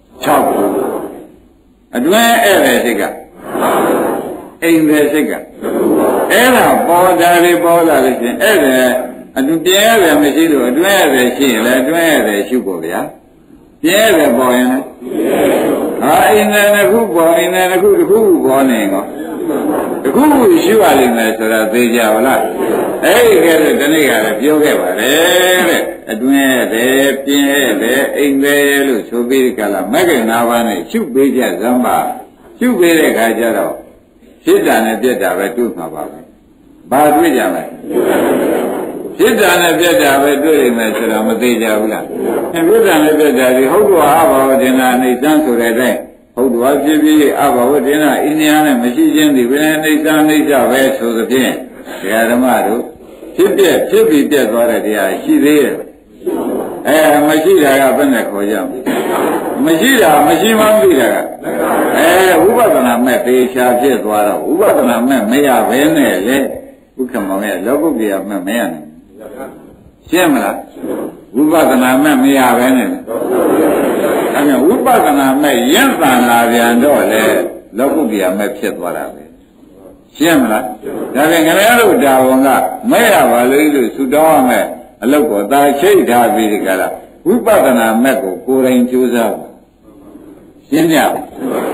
6ခုအတွင်းဧည့်သည်စိတ်ကအိမ်သည်စိတ်ကအဲ့ဒါပေါ်တာတွေပေါ်လာလို့ရှိရင်ဧည့်သည်အတွင်းပြဲရတယ်မရှိလို့အတွင်းရတယ်ရှိရင်လည်းအတွင်းရတယ်ရှုဖို့ဗျာပြဲရတယ်ပေါ်ရင်လည်းအိမ်နဲ့တစ်ခုပေါ်အိမ်နဲ့တစ်ခုပေါ်နေကောတစ်ခုရှုရလိမ့်မယ်ဆိုတာသိကြပါလားအဲ့ဒီကဲတော့ဒီနေ့ကလည်းပြောခဲ့ပါတယ်တဲ့အတွင်းရတယ်ပြင်းရတယ်အိမ်တယ်လို့ဆိုပြီးဒီကလာမဂ္ဂင်၅ပါးနဲ့ရှုပေးကြဇမ်းပါရှုပေးတဲ့ခါကျတော့ဖြစ်တာနဲ့ပြက်တာပဲတွေ့မှာပါပဲဘာတွေ့ကြလဲဖြစ်တာနဲ့ပြက်တာပဲတွေ့နေမယ်ဆိုတော့မသိကြဘူးလားဖြစ်တာနဲ့ပြက်တာဒီဟုတ်တော်အဘာဝဒင်္နာအိဋ္ဌံဆိုတဲ့အတိုင်းဟုတ်တော်ဖြစ်ပြီးအဘာဝဒင်္နာအိန္ဒိယနဲ့မရှိခြင်းဒီဘယ်အိဋ္ဌံအိဋ္ဌပဲဆိုသဖြင့်ဒကာဓမ္မတို့ဖြစ်ပြီးပြက်သွားတဲ့တရားရှိသေးရဲ့မရှိတာကဘယ်နဲ့ခေါ်ကြမလဲမရှိတာမရှိမှမသိတာကဝိပဿနာမဲ့သေချာဖြစ်သွားတော့ဝိပဿနာမဲ့မရဘဲနဲ့လေဥက္ကမောရဲ့လောကုတ္တရာမဲ့မရနိုင်ရှင်းမလားဝိပဿနာမဲ့မရဘဲနဲ့အဲဒါဝိပဿနာမဲ့ရင့်တန်လာပြန်တော့လေလောကုတ္တရာမဲ့ဖြစ်သွားတာပဲရှင်းမလားဒါပြန်ခင်ဗျားတို့ဒါဝန်ကမဲ့ရပါလို့လို့ဆူတောင်းရမယ်အလုတ်ကိုသာချိတ်ထားပြီးဒီကလာဝိပဿနာမဲ့ကိုကိုယ်တိုင်ကြိုးစားရှင်းကြပါ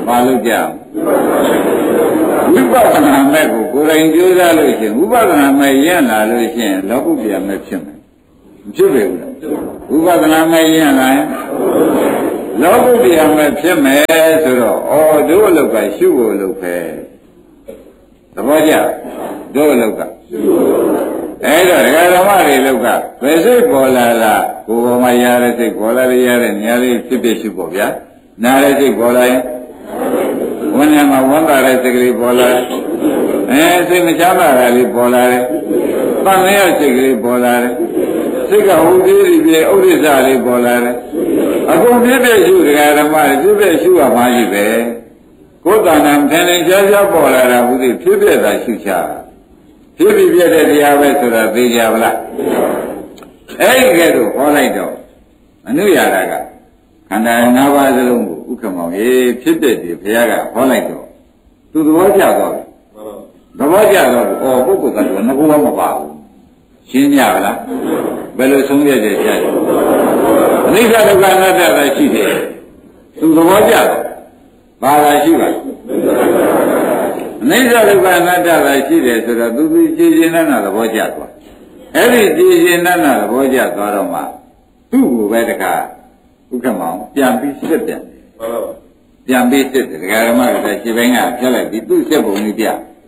ဘာလို့ကြဝိပဿနာမဲ့ကိုယ်တိုင်ကြိုးစားလို့ရှိရင်ဝိပဿနာမဲ့ရင့်လာလို့ရှိရင်လောကုတ္တရာမဲ့ဖြစ်မယ်မဖြစ်ပေဘူးလားဝိပဿနာမဲ့ရင့်လာရင်လောကုတ္တရာမဲ့ဖြစ်မယ်ဆိုတော့ဩတို့အလောက်ကရှုဖို့လုပ်ပဲသဘောကျတို့အလောက်ကအဲ့တော့ဒကာဓမ္မတွေလောက်ကဘယ်စိတ်ပေါ်လာလားကိုယ်ပေါ်မှာရတဲ့စိတ်ပေါ်လာရတဲ့နေရာလေးဖြစ်ဖြစ်ရှုပေါ့ဗျာနားတဲ့စိတ်ပေါ်လာရင်ဝိညာဉ်မှာဝန်တာတဲ့စိတ်ကလေးပေါ်လာစိတ်မချမ်းသာတာလေးပေါ်လာတယ်။တန်လျက်စိတ်ကလေးပေါ်လာတယ်။စိတ်ကဟိုသေးသေးပြေဥဒိစ္စလေးပေါ်လာတယ်။အကုန်ပြည့်ပြည့်ရှုတရားဓမ္မတွေပြည့်ပြည့်ရှုရမှာကြီးပဲ။ကိုယ်တဏ္ဍာထင်ထင်ရှားရှားပေါ်လာတာဟုတ်သေးဖြစ်ပြတာရှုချ။ဖြစ်ပြပြတဲ့တရားပဲဆိုတာသိကြပါလား။အဲ့ဒီကဲတော့ဟောလိုက်တော့အနုရတာကခန္ဓာ၅ပါးစလုံးကိုဥက္ကမောင်ဖြစ်တဲ့ဒီဘုရားကဟောလိုက်တော့သူသဘောကျသွားတယ်သဘောကျတော့ပုဂ္ဂိုလ်ကတော့ငါကမပါဘူးရှင်းကြပါလားဘယ်လိုဆုံးဖြတ်ချက်ကြလဲအနိစ္စဒုက္ခအနတ္တပဲရှိတယ်သူသဘောကျတော့ဘာသာရှိပါအနိစ္စဒုက္ခအနတ္တပဲရှိတယ်ဆိုတော့သူကြည်ကျင်တဲ့သဘောကျသွားအဲ့ဒီကြည်ကျင်တဲ့သဘောကျသွားတော့မှသူ့ကိုပဲတခါဥက္ကမောင်ပြန်ပြီးစစ်ပြန်ပြန်ပြီးစစ်တယ်ဒကာဓမ္မကခြေပိုင်းကဖြတ်လိုက်ပြီးသူ့စစ်ပုံကြီးပြ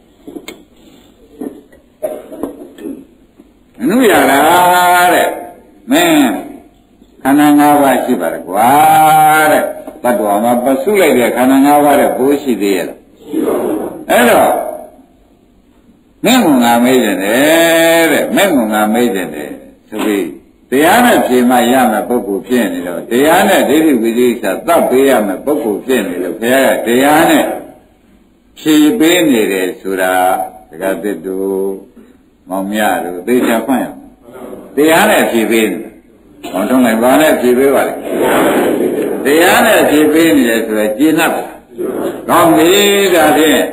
အနုရတာတဲ့မင်းခန္ဓာ၅ပါးရှိပါတယ်ကွာတဲ့တတ္တဝါမှာပစုလိုက်တဲ့ခန္ဓာ၅ပါးတဲ့ဘိုးရှိသေးရဲ့လားရှိပါဘူးအဲ့တော့မင်းကငါမေးတယ်တဲ့မင်းကငါမေးတယ်ဆိုပြီးတရားနဲ့ဖြေမှရမယ်ပုဂ္ဂိုလ်ဖြစ်နေတော့တရားနဲ့ဒိဋ္ဌိဝိသေသသတ်ပေးရမယ်ပုဂ္ဂိုလ်ဖြစ်နေလို့ဘုရားကတရားနဲ့ဖြေပေးနေတယ်ဆိုတာဒကာသစ်တို့မောင်မြတို့သေချာဖတ်ရအောင်တရားနဲ့ဖြေပေးနေမောင်ထုံးလိုက်ဘာနဲ့ဖြေပေးပါလဲတရားနဲ့ဖြေပေးနေတယ်ဆိုတော့ကျေနပ်ပါကောင်းပြီဒါဖြင့်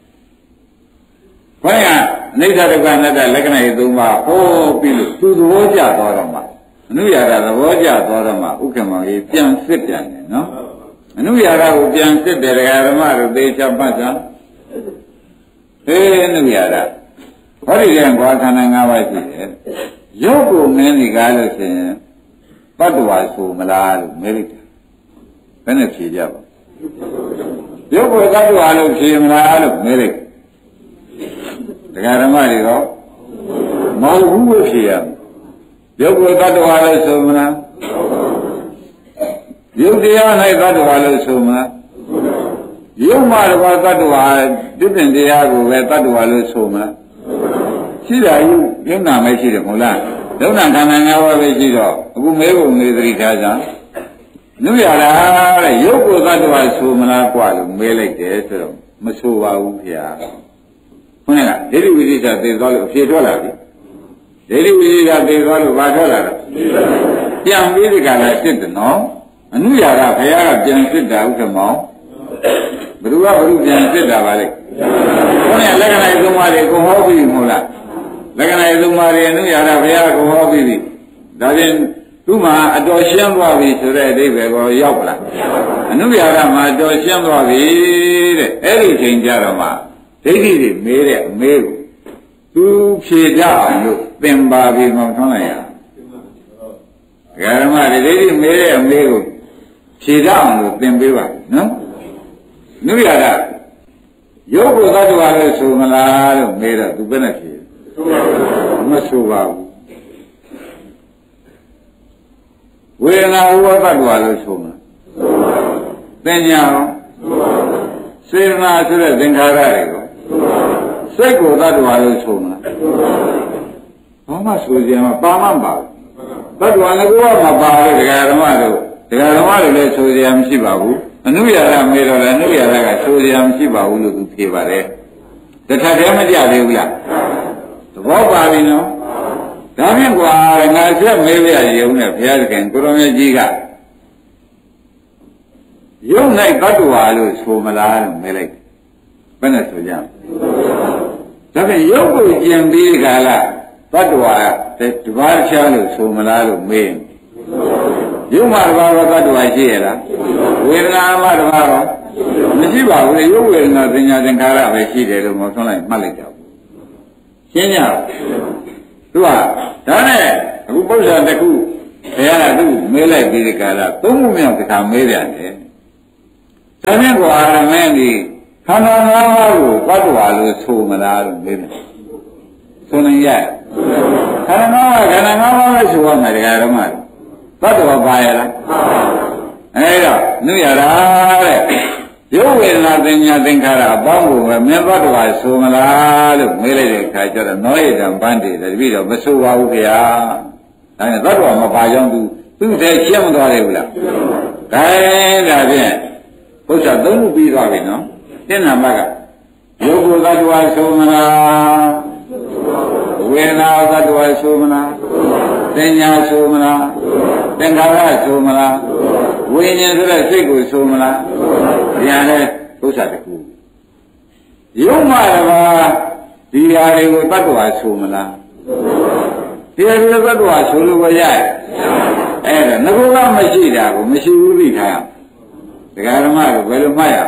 ဘုရားအနိစ္စဒုက္ခအနတ္တလက္ခဏာ၃ပါးဟောပြီးလို့သူသဘောကျသွားတော့မှအနုရာဂသဘောကျသွားတော့မှဥက္ကမောင်ကြီးပြန်စစ်ပြန်တယ်နော်အနုရာဂကိုပြန်စစ်တယ်ဒကာဓမ္မတို့သေချာမှတ်ကြအနုရာဂဟောဒီကံကွာခန္ဓာ၅ပါးရှိတယ်ရုပ်ကိုမင်းဒီကားလို့ဆိုရင်တတ္တဝါဆိုမလားလို့မေးလိုက်တယ်ဘယ်နဲ့ဖြေကြပါရုပ်ကိုတတ္တဝါလို့ဖြေမလားလို့မေးလိုက်ဒကာဓမ္မတွေတော့မဟုတ်ဘူးလို့ဖြေရမယ်ရုပ်ကိုတတ္တဝါလို့ဆိုမလားရုပ်တရား၌တတ္တဝါလို့ဆိုမလားရုပ်မှာတော့တတ္တဝါပြည့်တင်တရားကိုပဲတတ္တဝါလို့ဆိုမလားရှိတာယူယုံနာမရှိတယ်မဟုတ်လားယုံနာခန္ဓာ၅ပါးပဲရှိတော့အခုမဲကုန်နေသတိထားကြနုရတာတဲ့ရုပ်ကိုတတ္တဝါဆိုမလားกว่าလို့မဲလိုက်တယ်ဆိုတော့မဆိုပါဘူးခင်ဗျာဟုတ်လားဒိဋ္ဌိဝိသေသသေသွားလို့အဖြေထွက်လာပြီဒိဋ္ဌိဝိသေသသေသွားလို့ဘာထွက်လာလဲပြန်ပြီးဒီကလာစစ်တယ်နော်အနုရာကဘုရားကပြန်စစ်တာဥက္ကမောင်ဘ누구ကဘ누구ပြန်စစ်တာပါလေဘုရားလက္ခဏာသုံးပါးတွေကိုဟောပြီးမဟုတ်လားလက္ခဏာသုံးပါးတွေအနုရာကဘုရားကိုဟောပြီးပြီဒါပြင်သူ့မှာအတော်ရှင်းသွားပြီဆိုတဲ့အဓိပ္ပာယ်ကိုရောက်ပလားအနုရာကမှာအတော်ရှင်းသွားပြီတဲ့အဲ့ဒီချိန်ကြတော့မှဒိဋ္ဌိတွေမေးတဲ့အမေးကိုသူဖြေကြအောင်လို့သင်ပါပြီးမှထွန်းလိုက်ရဓမ္မတွေဒိဋ္ဌိမေးတဲ့အမေးကိုဖြေကြအောင်လို့သင်ပေးပါနော်နုရတာရုပ်ကိုသတ္တဝါလို့ဆိုမလားလို့မေးတော့သူဘယ်နဲ့ဖြေမဆိုပါဘူးဝေဒနာဥပသတ္တဝါလို့ဆိုမလားသင်ညာရောစေတနာဆိုတဲ့သင်္ခါရတွေကိုစိတ်ကိုသတ္တဝါလို့ဆိုမလားဘာမှဆိုကြမှာပါမှမပါဘူးသတ္တဝါလည်းကိုယ်ကမပါဘူးဒကာဓမ္မတို့လည်းဆိုကြမရှိပါဘူးအနုရာဂမေးတော့လည်းအနုရာဂကဆိုကြမရှိပါဘူးလို့သူဖြေပါတယ်တထက်တည်းမကြသေးဘူးလားသဘောပါပြီနော်ဒါဖြင့်ကွာငါဆက်မေးပြရုံနဲ့ဘုရားသခင်ကိုရောင်ကြီးကယုံ၌တတ္တဝါလို့ဆိုမလားလို့မေးလိုက်ဘယ်နဲ့ဆိုကြဒါဖြင့်ယုံကိုကျင်ပြီးခါလာတတ္တဝါတပါးချားလို့ဆိုမလားလို့မေးယုံမှာတပါးတော့တတ္တဝါရှိရလားဝေဒနာမှာတပါးတော့မရှိပါဘူးလေရုပ်ဝေဒနာသင်ညာသင်္ခါရပဲရှိတယ်လို့မဆုံးလိုက်မှတ်လိုက်ကြဘူးရှင်းကြသူကဒါနဲ့အခုပု္ပ္ပာတစ်ခုဘုရားကသူ့မေးလိုက်ပြီးဒီကလာသုံးခုမြောက်တစ်ခါမေးပြန်တယ်ဒါနဲ့ကွာရမင်းဒီခန္ဓာ၅ပါးကိုပတ်တော်လို့ဆိုမလားလို့မေးတယ်ဆိုနေရခန္ဓာ၅ပါးပဲဆိုရမယ်တရားဓမ္မပတ်တော်ပါရလားအဲ့တော့နုရတာတဲ့ရုပ်ဝေဒနာသင်ညာသင်္ခါရအပေါင်းကိုပဲမင်းပတ်တော်ဆိုမလားလို့မေးလိုက်တဲ့အခါကျတော့နောဧတံပန်းတည်တယ်တပည့်တော်မဆိုပါဘူးခင်ဗျာဒါနဲ့ပတ်တော်မပါကြောင်းသူ့တဲ့ရှင်းမသွားသေးဘူးလားဒါဖြင့်ဘုရားသုံးခုပြီးသွားပြီနော်သင်္နမကရုပ်ကိုသတ္တဝါဆိုမလားဝေဒနာသတ္တဝါဆိုမလားသင်ညာဆိုမလားသင်္ခါရဆိုမလားဝိညာဉ်ဆိုတဲ့စိတ်ကိုဆိုမလားညာနဲ့ဘုရားတကူရုပ်မှတပါဒီဟာတွေကိုတ attva ဆိုမလားဒီဟာတွေတ attva ဆိုလို့ရရဲ့အဲ့ဒါငါကမရှိတာကိုမရှိဘူးသိထားဒကာဓမ္မကိုဘယ်လိုမှတ်ရ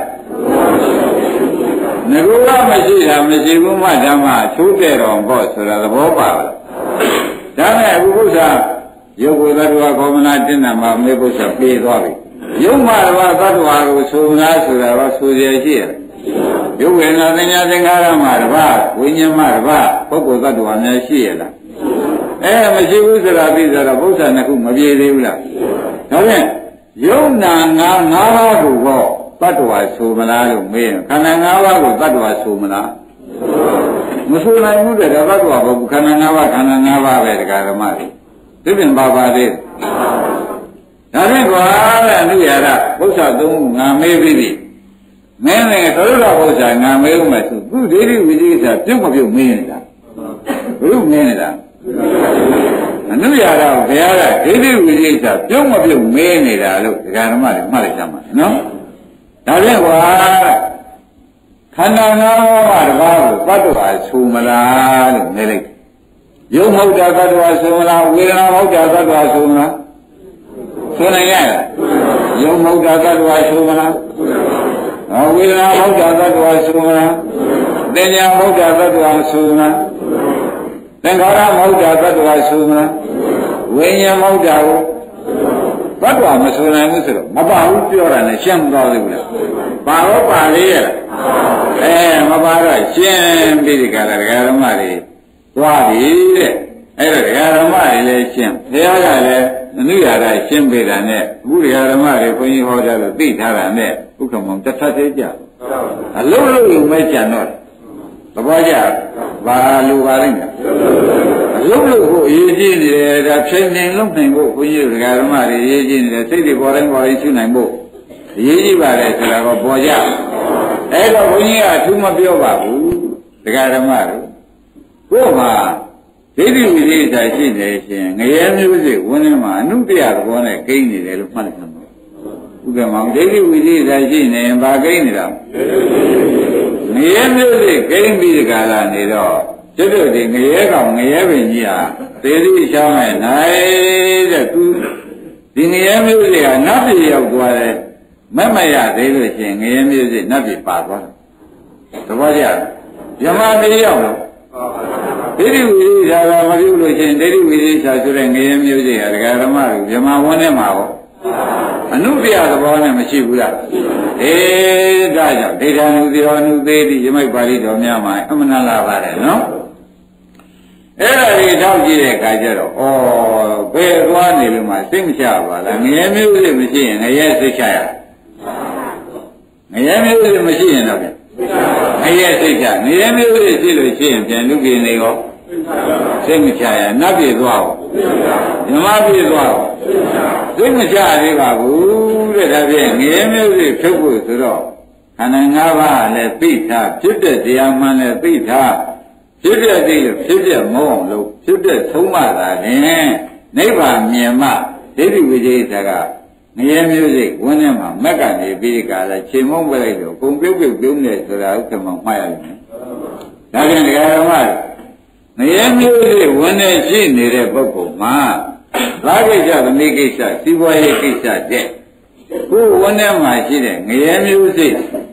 ငါကမရှိတာမရှိဘူးမှဓမ္မချိုးတဲ့တော်ပေါ့ဆိုတာသဘောပါလားဒါနဲ့အခုဘုရားရုပ်ကိုသတ္တဝါကောမနာတင်တာမှာမေဘုရားပြေးသွားပြီရုပ်မှတပါသတ္တဝါကိုဆိုမလားဆိုတာတော့ဆိုရရှိရရုပ်ဝေဒနာသင်ညာသင်္ခါရမှာတပါဝိညာဉ်မှာတပါပုဂ္ဂိုလ်သတ္တဝါများရှိရလားမရှိဘူးဆိုတာပြီးဆိုတော့ဘုရားနှစ်ခုမပြေသေးဘူးလားဒါဖြင့်ယုံနာ၅ပါးကိုတော့တ attva ဆိုမလားလို့မေးရင်ခန္ဓာ၅ပါးကိုတ attva ဆိုမလားမဆိုနိုင်ဘူးတဲ့တ attva ဘာဘူးခန္ဓာ၅ပါးခန္ဓာ၅ပါးပဲတရားဓမ္မတွေသိပြန်ပါပါသေးဒါဖြင့်ကွာတဲ့အနုရဒဘုရားသုံးခုငါမေးပြီးပြီမင်းလည်းသရုပ်တော်ဘုရားငါမေးဦးမယ်သူဒိဋ္ဌိဝိသိကိစ္စပြုတ်မပြုတ်မေးနေတာဘုရားမေးနေတာအနုရဒဘုရားကဒိဋ္ဌိဝိသိကိစ္စပြုတ်မပြုတ်မေးနေတာလို့ဒကာဓမ္မတွေမှတ်လိုက်ကြမှာနော်ဒါဖြင့်ကွာခန္ဓာ၅ပါးတပါးကိုတ attva ဆိုမလားလို့နေလိုက်ယုံဟုတ်တာတ attva ဆိုမလားဝေဒနာဟုတ်တာတ attva ဆိုမလားဆိုနိုင်ရလားယုံဟုတ်တာတ attva ဆိုမလားဝေဒနာဟုတ်တာတ attva ဆိုမလားသင်ညာဟုတ်တာတ attva ဆိုမလားသင်္ခါရဟုတ်တာတ attva ဆိုမလားဝိညာဉ်ဟုတ်တာကိုတ attva မဆိုနိုင်ဘူးဆိုတော့မပါဘူးပြောတာနဲ့ရှင်းမသွားသေးဘူးလားပါတော့ပါလေရမပါတော့ရှင်းပြီးဒီကရဒကာဓမ္မတွေသွားပြီတဲ့အဲ့တော့ဒကာဓမ္မတွေလည်းရှင်းဘုရားကလည်းအနုရဒရှင်းပေးတာနဲ့အခုဒကာဓမ္မတွေဘုန်းကြီးဟောကြလို့သိထားတာနဲ့ဘုက္ခမောင်တစ်ထပ်သေးကြအလုံးလုံးလုံးပဲကြံတော့သဘောကျဘာလိုပါလိမ့်မယ်အလုံးလုံးကိုအရေးကြီးနေတယ်ဒါဖြိုင်နေလုံးနိုင်ဖို့ဘုန်းကြီးဒကာဓမ္မတွေအရေးကြီးနေတယ်စိတ်တွေပေါ်တိုင်းပေါ်တိုင်းရှုနိုင်ဖို့အရေးကြီးပါတယ်ဆိုတာကပေါ်ကြအဲ့တော့ဘုန်းကြီးကအထူးမပြောပါဘူးဒကာဓမ္မတို့ကိုယ်မှာဒိဋ္ဌိဝိသေသရှိနေရှင်ငရဲမျိုးစိဝန်းထဲမှာအနုတ္တရသဘောနဲ့ကိန်းနေတယ်လို့မှတ်လိုက်ပါဦးဥပမာဒိဋ္ဌိဝိသေသရှိနေရင်ဘာကိန်းနေတာငရဲမျိုးစိကိန်းပြီးဒီကလာနေတော့ကျွတ်တို့ဒီငရဲကောင်ငရဲပင်ကြီးဟာသေတိရှောင်းနဲ့နိုင်တဲ့သူဒီငရဲမျိုးစိကနတ်ပြည်ရောက်သွားတယ်မမရသေးလို့ရှင်ငရဲမျိုးစိနတ်ပြည်ပါသွားတယ်သဘောကျဗြဟ္မာပြည်ရောက်တော့ဒိဋ္ဌိဝိသေသကမပြုလို့ရှိရင်ဒိဋ္ဌိဝိသေသဆိုတဲ့ငရဲမျိုးစိဟာဒကာဓမ္မတွေဗြဟ္မာဝန်းထဲမှာဟောအနုတ္တရသဘောနဲ့မရှိဘူးလားဒါကြောင့်ဒိဋ္ဌာနုသေယောနုသေတိယမိတ်ပါဠိတော်များမှာအမှန်လားပါတယ်နော်အဲ့ဒါတွေထောက်ကြည့်တဲ့အခါကျတော့ဘယ်သွားနေလို့မှစိတ်မချပါလားငရဲမျိုးစိမရှိရင်ငရဲစိတ်ချရငရဲမျိုးစိမရှိရင်တော့ငရဲစိတ်ချငရဲမျိုးစိရှိလို့ရှိရင်ပြန်လူကြီးနေရောစိတ်မချရနတ်ပြည်သွားရောဓမ္မပြည်သွားရောစိတ်မချသေးပါဘူးတဲ့ဒါဖြင့်ငရဲမျိုးစိဖြုတ်ဖို့ဆိုတော့ခန္ဓာ၅ပါးလည်းသိထားဖြစ်တဲ့တရားမှန်လည်းသိထားဖြစ်တဲ့သိလို့ဖြစ်တဲ့မဟုတ်အောင်လို့ဖြစ်တဲ့သုံးမှသာလင်နိဗ္ဗာန်မြင်မှဒိဋ္ဌိဝိသေသကငရဲမျိုးစိဝန်းထဲမှာမက်ကနေပြီးဒီကလာချိန်မုံပြလိုက်တော့ဂုံပြုတ်ပြုတ်ပြုံးနေဆိုတာဥက္ကမမှားရလိမ့်မယ်ဒါဖြင့်ဒကာဓမ္မငရဲမျိုးစိဝန်းထဲရှိနေတဲ့ပုဂ္ဂိုလ်မှာသာကိစ္စသမီးကိစ္စစီးပွားရေးကိစ္စတဲ့ကိုယ်ဝန်းထဲမှာရှိတဲ့ငရဲမျိုးစိ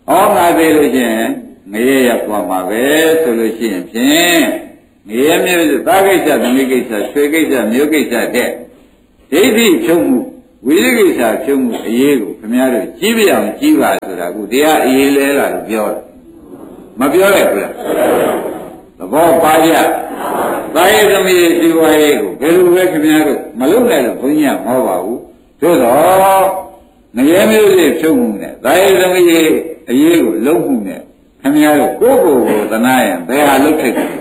ဩငါသေးလို့ချင်းငရဲရပွားမှာပဲဆိုလို့ရှိရင်ဖြင့်ငရဲမျိုးသားကိစ္စသမီးကိစ္စဆွေကိစ္စမျိုးကိစ္စတဲ့ဒိဋ္ဌိဖြုံးမှုဝိသိကိစ္စဖြုံးမှုအရေးကိုခင်ဗျားတို့ကြီးပြအောင်ကြီးပါဆိုတာကတရားအရေးလဲလာလို့ပြောတယ်မပြောလိုက်ဘူးလားသဘောပါကြသာယသမီးဒီဝါရေးကိုဘယ်လိုပဲခင်ဗျားတို့မလုပ်နိုင်လို့ဘုန်းကြီးကမဟောပါဘူးသို့တော့ငရဲမျိုးတွေဖြုံးမှုနဲ့သာယသမီးအရေးကိုလုံးမှုနဲ့ခင်ဗျားတို့ကိုယ့်ကိုယ်ကိုသနာရင်ဘယ်ဟာလုပ်ထိုက်တယ်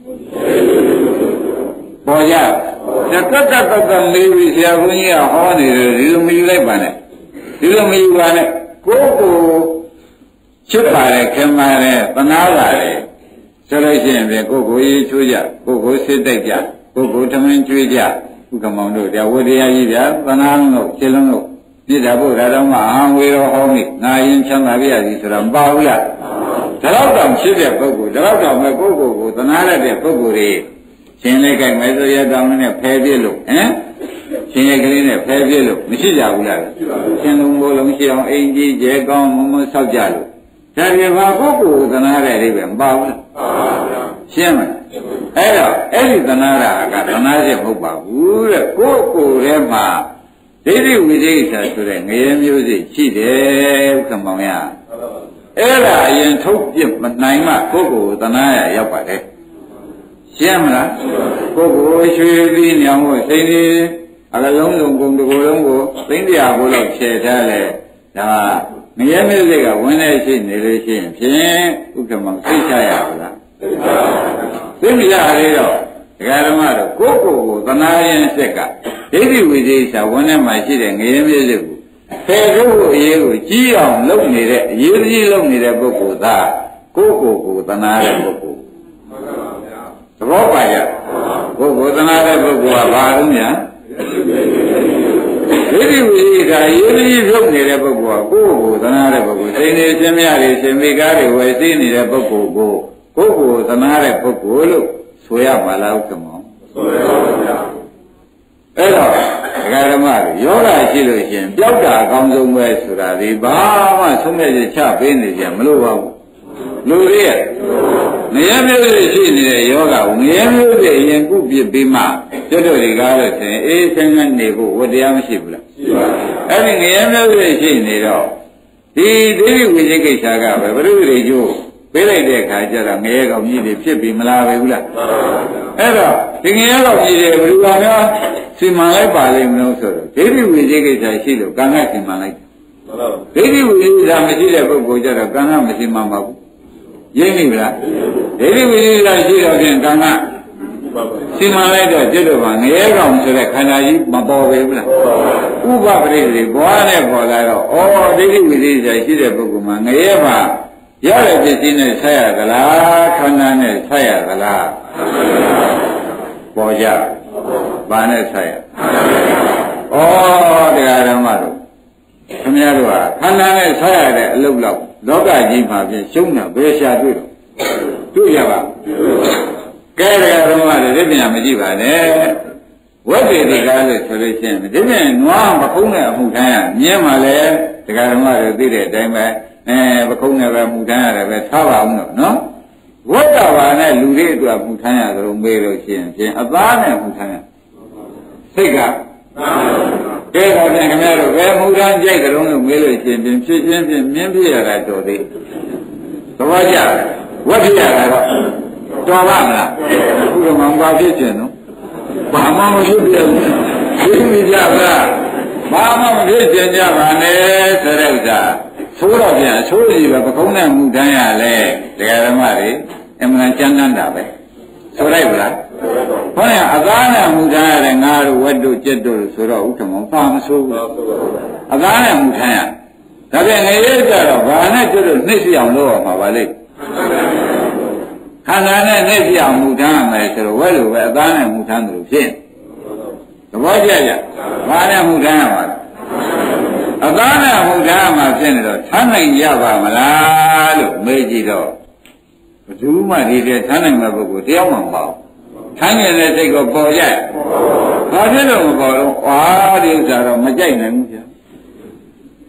ပေါ်ကြတက်ကလေးပြီးဆရာဘုန်းကြီးကဟောနေတယ်ဒီလိုမယူလိုက်ပါနဲ့ဒီလိုမယူပါနဲ့ကိုယ့်ကိုချစ်ပါတယ်ခင်ပါတယ်သနာပါတယ်ဆိုလို့ရှိရင်ပြန်ကိုယ့်ကိုရေးချိုးကြကိုယ့်ကိုစစ်တိုက်ကြကိုယ့်ကိုထမင်းကျွေးကြဥက္ကမောင်တို့တရားဝတရားကြီးဗျာသနာလုံးတို့ခြေလုံးတို့ပြစ်တာဖို့ဒါတော့မှအာဝေရောဟောမိငါရင်ချမ်းသာပြရစီဆိုတာမပါဘူးလားဒါတော့တောင်ဖြစ်တဲ့ပုဂ္ဂိုလ်ဒါတော့တောင်မဲ့ပုဂ္ဂိုလ်ကိုသနာရတဲ့ပုဂ္ဂိုလ်တွေရှင်လေးကြိုက်မယ်ဆိုရတောင်းနဲ့ဖယ်ပြစ်လို့ရှင်ရဲ့ကလေးနဲ့ဖယ်ပြစ်လို့မရှိကြဘူးလားရှင်လုံးမိုးလုံးရှိအောင်အိမ်ကြီးကျဲကောင်းမမဆောက်ကြလို့ဒါတွေဘာပုဂ္ဂိုလ်သနာတဲ့အိဗယ်မပါဘူးလားရှင်းမလားအဲ့တော့အဲ့ဒီသနာတာကသနာချက်မဟုတ်ပါဘူးတဲ့ကိုယ့်ကိုယ်ထဲမှာဒိဋ္ဌိဝိသေကိစ္စဆိုတဲ့ငရဲမျိုးစိရှိတယ်ဥက္ကမောင်ရအဲ့ဒါအရင်ထုတ်ပြမနိုင်မှကိုယ့်ကိုယ်သနာရရောက်ပါတယ်ရှင်းမလားကိုယ့်ကိုယ်ရွှေပြီးညောင်ကိုစိတ်လေးအကလုံးလုံးကုန်တစ်ကိုယ်လုံးကိုသိန်းတရားဘိုးလောက်ဖြည့်ထားလဲဒါငရဲမျိုးစိကဝင်နေရှိနေလို့ရှိရင်ဖြင့်ဥက္ကမောင်သိချရပါလားသိမရသေးတော့ဒကာဓမ္မတို့ကိုယ့်ကိုယ်ကိုသနာရင်စက်ကဒိဋ္ဌိဝိသေကိစ္စဝင်ထဲမှာရှိတဲ့ငရဲမျိုးစိကိုဖယ်ထုတ်ဖို့အရေးကိုကြီးအောင်လုပ်နေတဲ့အရေးကြီးလုပ်နေတဲ့ပုဂ္ဂိုလ်သာကိုယ့်ကိုယ်ကိုသနာတဲ့ပုဂ္ဂိုလ်သဘောပါကြကိုယ်ကိုသနာတဲ့ပုဂ္ဂိုလ်ကဘာလို့များဒိဋ္ဌိဝိသေကိစ္စအရေးကြီးလုပ်နေတဲ့ပုဂ္ဂိုလ်ကကိုယ့်ကိုသနာတဲ့ပုဂ္ဂိုလ်စိတ်နေရှင်မြတွေရှင်မိကားတွေဝယ်သိနေတဲ့ပုဂ္ဂိုလ်ကိုကိုယ့်ကိုသနာတဲ့ပုဂ္ဂိုလ်လို့ဆိုရပါလားဥက္ကမောဆိုရပါဗျာအဲ့တော့ဒကာဓမ္မတွေယောဂရှိလို့ရှိရင်ပျောက်တာအကောင်းဆုံးပဲဆိုတာဒီဘာမှဆုံးဖြတ်ချက်ချပေးနေကြမလို့ပါဘူးလူတွေရဲ့ငရဲမျိုးတွေရှိနေတဲ့ယောဂကိုငရဲမျိုးတွေအရင်ကုပြပြီးမှကျွတ်တို့တွေကားလို့ဆိုရင်အေးဆန်းဆန်းနေဖို့ဝတ္တရားမရှိဘူးလားရှိပါဘူးအဲ့ဒီငရဲမျိုးတွေရှိနေတော့ဒီဒိဋ္ဌိဝိသေကိစ္စကပဲဘုရုတွေကျိုးပေးလိုက်တဲ့အခါကျတော့ငရဲကောင်ကြီးတွေဖြစ်ပြီးမလားပဲဘူးလားအဲ့တော့ဒီငရဲကောင်ကြီးတွေဘယ်လိုပါများစီမံလိုက်ပါလိမ့်မလို့ဆိုတော့ဒိဋ္ဌိဝိသေကိစ္စရှိလို့ကံကစီမံလိုက်ဒိဋ္ဌိဝိသေကိစ္စမရှိတဲ့ပုဂ္ဂိုလ်ကျတော့ကံကမစီမံပါဘူးရင်းနေပြီလားဒိဋ္ဌိဝိသေကိစ္စရှိတော့ဖြင့်ကံကစီမံလိုက်တော့ကျွတ်တော့ငရဲကောင်ဆိုတဲ့ခန္ဓာကြီးမပေါ်ပဲဘူးလားဥပပရိသေဘွားနဲ့ပေါ်လာတော့ဩဒိဋ္ဌိဝိသေကိစ္စရှိတဲ့ပုဂ္ဂိုလ်မှာငရဲမှာရတဲ့ပစ္စည်းနဲ့ဆက်ရသလားခန္ဓာနဲ့ဆက်ရသလားပေါ်ကြဘာနဲ့ဆက်ရဩတရားဓမ္မတို့ခင်ဗျားတို့ဟာခန္ဓာနဲ့ဆက်ရတဲ့အလုပ်လောက်လောကကြီးမှာပြင်ရှုံးတာဘယ်ရှာတွေ့တော့တွေ့ရပါကဲတရားဓမ္မတွေဒီပြန်မကြည့်ပါနဲ့ဝိသေတိကားလို့ဆိုလို့ရှိရင်ဒီပြန်နွားမခုံးတဲ့အမှုတိုင်းကမြင်မှလည်းတရားဓမ္မတွေသိတဲ့အတိုင်းပဲပခုံးနဲ့ပဲမူထမ်းရတယ်ပဲထားပါအောင်တော့နော်ဝတ္တဘာနဲ့လူတွေအတွက်မူထမ်းရသလိုမေးလို့ရှိရင်ဖြင့်အသားနဲ့မူထမ်းရစိတ်ကကဲတော့ပြန်ခင်ဗျားတို့ဘယ်မူထမ်းကြိုက်ကြလို့မေးလို့ရှိရင်ဖြင့်ဖြစ်ချင်းဖြင့်မြင်းပြရတာတော်သေးသဘောကျဝတ်ပြရတာတော့တော်ပါမလားဘုရားမောင်ပါဖြစ်ခြင်းနော်ဘာမှမဖြစ်ပြဘူးသိမိကြပါဘာမှမဖြစ်ခြင်းကြပါနဲ့ဆိုတဲ့ဥစ္စာသိုးတော့ပြန်အချိုးကြီးပဲပကုံးနဲ့မူတန်းရလဲတရားဓမ္မတွေအမှန်ကျမ်းတမ်းတာပဲဆိုလိုက်ဗလားဟောရင်အသားနဲ့မူတန်းရတယ်ငါတို့ဝတ်တို့ကြက်တို့ဆိုတော့ဥက္ကမောပါမဆိုးဘူးအသားနဲ့မူတန်းရဒါပြန်ငရဲကြတော့ဘာနဲ့ကြက်တို့နှိမ့်ပြအောင်လုပ်ရမှာပါလေခန္ဓာနဲ့နှိမ့်ပြအောင်မူတန်းရမယ်ဆိုတော့ဝတ်လို့ပဲအသားနဲ့မူတန်းတယ်လို့ဖြစ်သဘောကျကြဘာနဲ့မူတန်းရမှာအသားနဲ့မူတန်းမှာဖြစ်နေတော့ထမ်းနိုင်ရပါမလားလို့မေးကြည့်တော့ဘယ်သူမှဒီတဲ့ထမ်းနိုင်မဲ့ပုဂ္ဂိုလ်တယောက်မှမပေါ့ထမ်းနေတဲ့စိတ်ကိုပေါ်ကြဘာဖြစ်လို့မပေါ်တော့အာဒီဥစ္စာတော့မကြိုက်နိုင်ဘူးဗျာ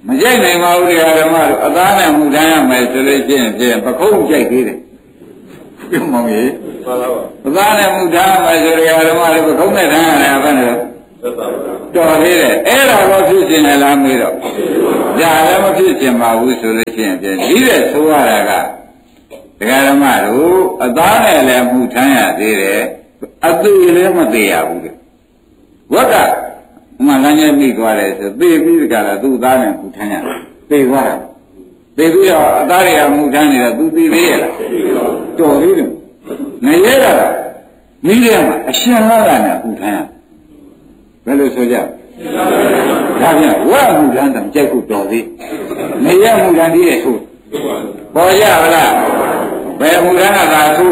မကြိုက်နိုင်ပါဘူးတရားဓမ္မတို့အသားနဲ့မှုထမ်းရမယ်ဆိုလို့ရှိရင်ဖြင့်ပခုံးကြိုက်သေးတယ်ပြုံးမောင်ကြီးမှန်ပါပါအသားနဲ့မှုထမ်းရမယ်ဆိုတရားဓမ္မတို့ပခုံးနဲ့ထမ်းရတယ်ဘယ်နဲ့တော်သေးတယ်အဲ့ဒါတော့ဖြစ်ရှင်တယ်လားမေးတော့ဒါလည်းမဖြစ်ရှင်ပါဘူးဆိုလို့ရှိရင်ဖြင့်ဒီတဲ့ဆိုရတာကတရားဓမ္မတို့အသားနဲ့လည်းမှုထမ်းရသေးတယ်အသေးလည်းမသေးရဘူးတဲ့ဝက်ကမှလမ်းကျမိသွားတယ်ဆိုသေပြီးကြတာသူ့သားနဲ့မှုထမ်းရတယ်သေသွားတာသေပြီးတော့အသားတွေကမှုထမ်းနေတော့သူသေသေးရလားတော်သေးတယ်ငရဲတာမိရမှာအရှင်လာတာနဲ့မှုထမ်းရဘယ်လိုဆိုကြဒါပြန်ဝက်မှုထမ်းတယ်ကြိုက်ဖို့တော်သေးငရဲမှုထမ်းသေးရဲ့ဆိုပေါ်ရပါလားဘယ်မှုထမ်းကသာဆို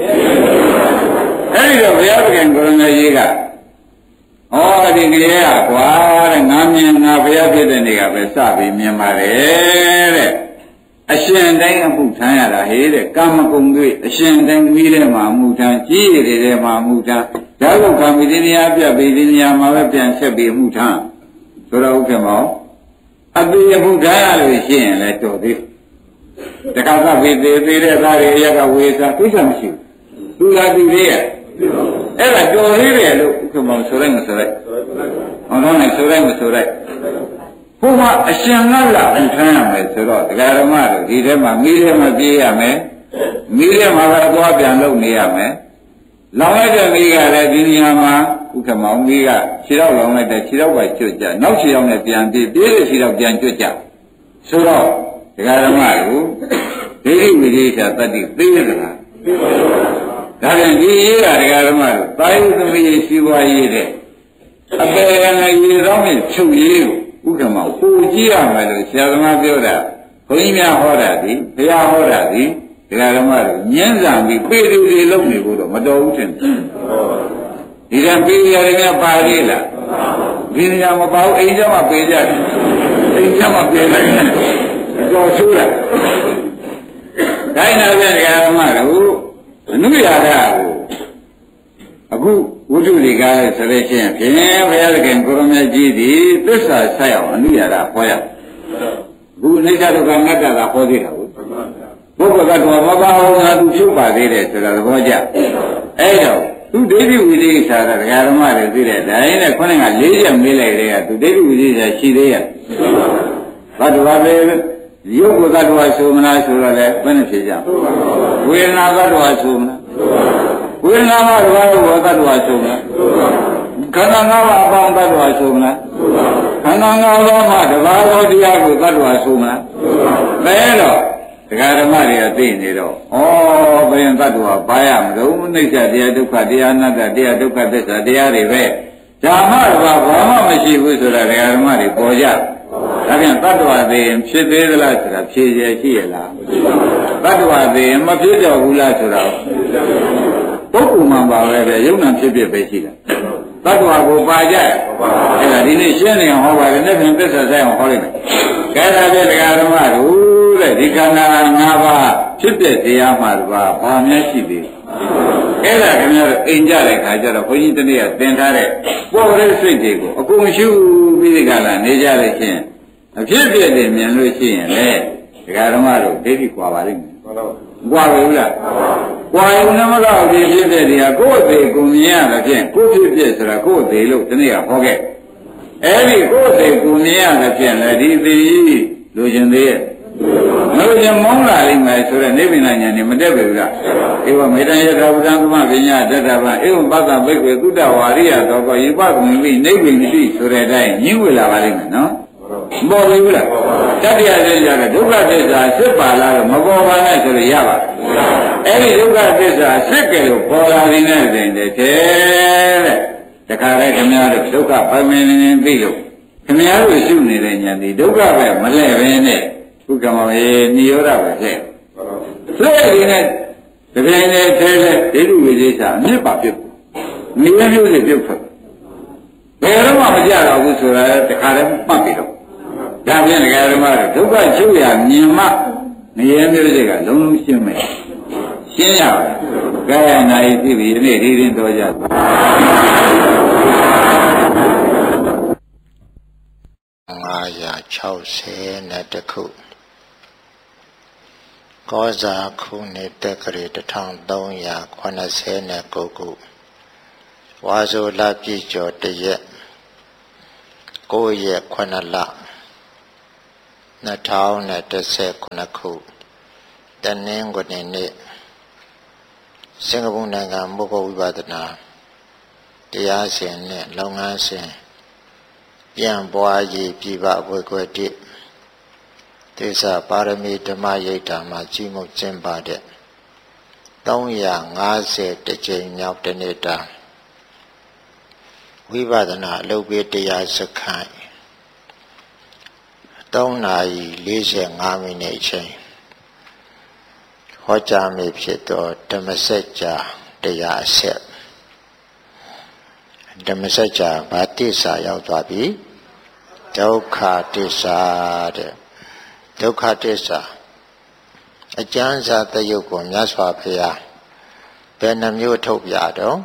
အဲ့ဒီတော့ဘုရားသခင်ကိုရမကြီးကဩဒီကလေးကကွာတဲ့ငါမြင်ငါဘုရားဖြစ်တဲ့နေ့ကပဲစပြီးမြင်ပါတယ်တဲ့အရှင်တိုင်းအမှုထမ်းရတာဟေးတဲ့ကာမဂုဏ်တွေအရှင်တိုင်းမိထဲမှာအမှုထမ်းကြီးရည်ထဲမှာအမှုထမ်းဒါလို့ကာမိတိညာပြပိတိညာမှာပဲပြန်ဆက်ပြီးအမှုထမ်းဆိုတော့ဥက္ကမောအပိအမှုထမ်းရလို့ရှိရင်လည်းတော်သေးတခါကပိသေးသေးတဲ့သားတွေရကဝေစာသိချင်မရှိဘူးသူလာပြီးသေးရဲ့အဲ့ဒါတော်သေးတယ်လို့ဥက္ကမောဆိုလိုက်မဆိုလိုက်ဟောတော့လည်းဆိုလိုက်မဆိုလိုက်ဘုရားအရှင်ကလာအထမ်းရမယ်ဆိုတော့တရားဓမ္မတို့ဒီထဲမှာမိထဲမှာပြေးရမယ်မိထဲမှာပဲသွားပြန်လုပ်နေရမယ်လောင်လိုက်တဲ့မိကလည်းဒီနေရာမှာဥက္ကမောမိကခြေတော့လောင်လိုက်တဲ့ခြေတော့ပဲကျွတ်ကြနောက်ခြေတော့နဲ့ပြန်ပြေးတဲ့ခြေတော့ပြန်ကျွတ်ကြဆိုတော့တရားဓမ္မတို့ဒိဋ္ဌိဝိသေသတတ္တိသိရတာဒါပြန်ဒီရေးတာတရားဓမ္မတို့တာယုသမီးရှိပွားရေးတဲ့အပေကလည်းရေတော့နဲ့ချုပ်ရေးကိုဥက္ကမောပူကြည့်ရမယ်လို့ဆရာသမားပြောတာဘုန်းကြီးများဟောတာဒီဘုရားဟောတာဒီတရားဓမ္မတို့ညှင်းဆန်ပြီးပေတူတွေလုပ်နေဖို့တော့မတော်ဘူးထင်တယ်ဒီကပေရတယ်များပါသေးလားဒီနေရာမပါဘူးအိမ်ကျမှပေကြတယ်အိမ်ကျမှပေလိုက်တယ်တော်ဆိုးတာဒိုင်းနာပြန်တရားဓမ္မတို့အနုရာဓကိုအခုဝိတုလိကားဆိုတဲ့ချင်းဖြင့်ဘုရားသခင်ကိုရမကြီးသည်သစ္စာဆက်အောင်အနုရာဓဟောရအခုအိဋ္ဌဒုက္ခငတ်တာကဟောသေးတာဟုတ်ဘုရားကတော့မပါအောင်ငါသူဖြုတ်ပါသေးတယ်ဆိုတာသဘောကျအဲ့တော့သူဒိဋ္ဌိဝိသေသတာဒကာဓမ္မတွေသိတဲ့ဒါရင်းနဲ့ခေါင်းက၄ချက်မေးလိုက်တဲ့ကသူဒိဋ္ဌိဝိသေသရှိသေးရဲ့ဘတ်တော်ပဲရုပ်ကိုသတ္တဝါဆိုမလားဆိုတော့လည်းဘယ်နဲ့ဖြစ်ကြဝေဒနာသတ္တဝါဆိုမလားဝေဒနာမှာဘာလို့သတ္တဝါဆိုမလားခန္ဓာ၅ပါးအပေါင်းသတ္တဝါဆိုမလားခန္ဓာ၅ပါးမှာတဘာသောတရားကိုသတ္တဝါဆိုမလားဘယ်တော့တရားဓမ္မတွေကသိနေတော့ဩဘယ်ရင်သတ္တဝါဘာရမလို့နှိစ္စတရားဒုက္ခတရားအနတ္တတရားဒုက္ခသစ္စာတရားတွေပဲဓမ္မတော်ဘာမှမရှိဘူးဆိုတာတရားဓမ္မတွေပေါ်ကြဒါပြန်တတ္တဝါသေးရင်ဖြစ်သေးသလားဆိုတာဖြေရရှိရလားတတ္တဝါသေးရင်မဖြစ်တော့ဘူးလားဆိုတော့ပုဂ္ဂိုလ်မှပါပဲပဲယုံနာဖြစ်ဖြစ်ပဲရှိတာတတ္တဝါကိုပါကြအဲ့ဒါဒီနေ့ရှင်းနေအောင်ဟောပါတယ်နဲ့ပြန်သစ္စာဆိုင်အောင်ဟောလိုက်မယ်ကဲဒါပြန်တရားဓမ္မတို့တဲ့ဒီခန္ဓာ၅ပါးဖြစ်တဲ့တရားမှတပါးဘာများရှိသေးလဲအဲ့ဒါခင်ဗျားတို့အိမ်ကြတဲ့ခါကျတော့ဘုန်းကြီးတနေ့ကသင်ထားတဲ့ပေါ်တဲ့စိတ်တွေကိုအကုန်ရှုပြီးဒီကလာနေကြတဲ့ချင်းအဖြစ်ပြည့်တယ်မြင်လို့ရှိရင်လေဒကာဓမ္မတို့ဒိဋ္ဌိကွာပါလိမ့်မယ်ကွာပြီလားကွာရင်နမတော့ဒီဖြစ်တဲ့တရားကိုယ်သေးကိုမြင်ရတဲ့ဖြင့်ကိုယ်ဖြစ်ဖြစ်ဆိုတာကိုယ်သေးလို့တနေ့ကဟောခဲ့အဲ့ဒီကိုယ်သေးကိုမြင်ရတဲ့ဖြင့်လေဒီသေးလူချင်းသေးရဲ့လူချင်းမောင်းလာလိမ့်မယ်ဆိုတော့နိဗ္ဗာန်ဉာဏ်နဲ့မတက်ပြီလားဧဝမေတ္တယထာဝတံသမပညာတတ္တဗံဧဝံပတ္တဘိက္ခေသုတ္တဝါရိယသောကောယေပကုမိနိဗ္ဗာန်တိဆိုတဲ့အတိုင်းညှင်းဝေလာပါလိမ့်မယ်နော်မပေါ်ဘူးလားတတိယသစ္စာကဒုက္ခသစ္စာစစ်ပါလားတော့မပေါ်ပါနဲ့ဆိုလို့ရပါအဲ့ဒီဒုက္ခသစ္စာစစ်ကြလို့ပေါ်လာနေတဲ့စဉ်တည်းတဲ့တခါလဲခင်ဗျားတို့ဒုက္ခပမင်းနေပြီလို့ခင်ဗျားတို့ရှုနေတဲ့ဉာဏ်ဒီဒုက္ခပဲမလဲပဲနဲ့ဥက္ကမောရေနိရောဓပဲဖြစ်ဒီနဲ့တကယ်နဲ့ထဲလဲဒိဋ္ဌိဝိသေသအမြစ်ပါပြုတ်နိယမျိုးတွေပြုတ်ထွက်ဘယ်တော့မှမကြတော့ဘူးဆိုတာတခါတည်းမှတ်ပြီးတော့ဒါဖြင့်ဒကာဓမ္မတို့ဒုက္ခချုပ်ရမြင်မှနိယမျိုးတွေကလုံးလုံးရှင်းမယ်ရှင်းရပါတယ်။ကာယနာယသိပြီဒီနေ့ဒီရင်တော်ကြပါ 900 2560ခုကောဇာခုနှစ်တက္ကရာ1389ခုဝါဆိုလပြည့်ကျော်တရက်9ရက်9လ2019ခုတနင်္ဂနွေနေ့စင်ကာပူနိုင်ငံမုဂ္ဂဝိပဿနာတရားရှင်နဲ့လုပ်ငန်းရှင်ပြန်ပွားရေးပြည်ပအဖွဲ့ခွဲတစ်သေစာပါရမီဓမ္မရိပ်သာမှာကြီးမှုကျင်းပတဲ့350ကြိမ်မြောက်တနေ့တာဝိပဿနာအလုပ်ပေးတရားစခန်း3နာရီ45မိနစ်အချိန်ဟောကြားမိဖြစ်သောဓမ္မစကြာတရားအဆက်ဓမ္မစကြာဘာတိစာရောက်သွားပြီဒုက္ခတိစာတဲ့ဒုက္ခတိစာအကျဉ်းစာတယုတ်ကိုမြတ်စွာဘုရားဘယ်နှမျိုးထုတ်ပြတော့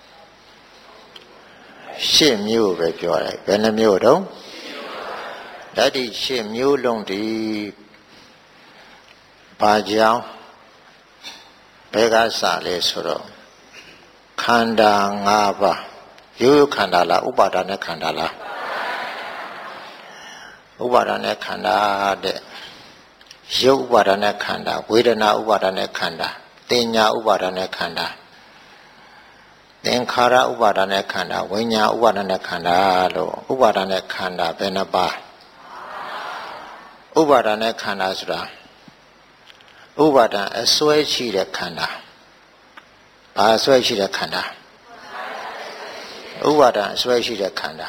8မျိုးပဲပြောတယ်ဘယ်နှမျိုးတော့ဒါဒီ8မျိုးလုံးဒီဘာကြောင့်ဘယ်ကစလဲဆိုတော့ခန္ဓာ5ပါးရိုးရိုးခန္ဓာလားဥပါဒာနဲ့ခန္ဓာလားဥပါဒာနဲ့ခန္ဓာတဲ့ရုပ်ဥပါဒာနဲ့ခန္ဓာဝေဒနာဥပါဒာနဲ့ခန္ဓာတင်ညာဥပါဒာနဲ့ခန္ဓာသင်္ခါရဥပါဒာနဲ့ခန္ဓာဝိညာဉ်ဥပါဒာနဲ့ခန္ဓာလို့ဥပါဒာနဲ့ခန္ဓာဘယ်နှပါဥပါဒာနဲ့ခန္ဓာဆိုတာဥပါဒံအစွဲရှိတဲ့ခန္ဓာဘာအစွဲရှိတဲ့ခန္ဓာဥပါဒံအစွဲရှိတဲ့ခန္ဓာ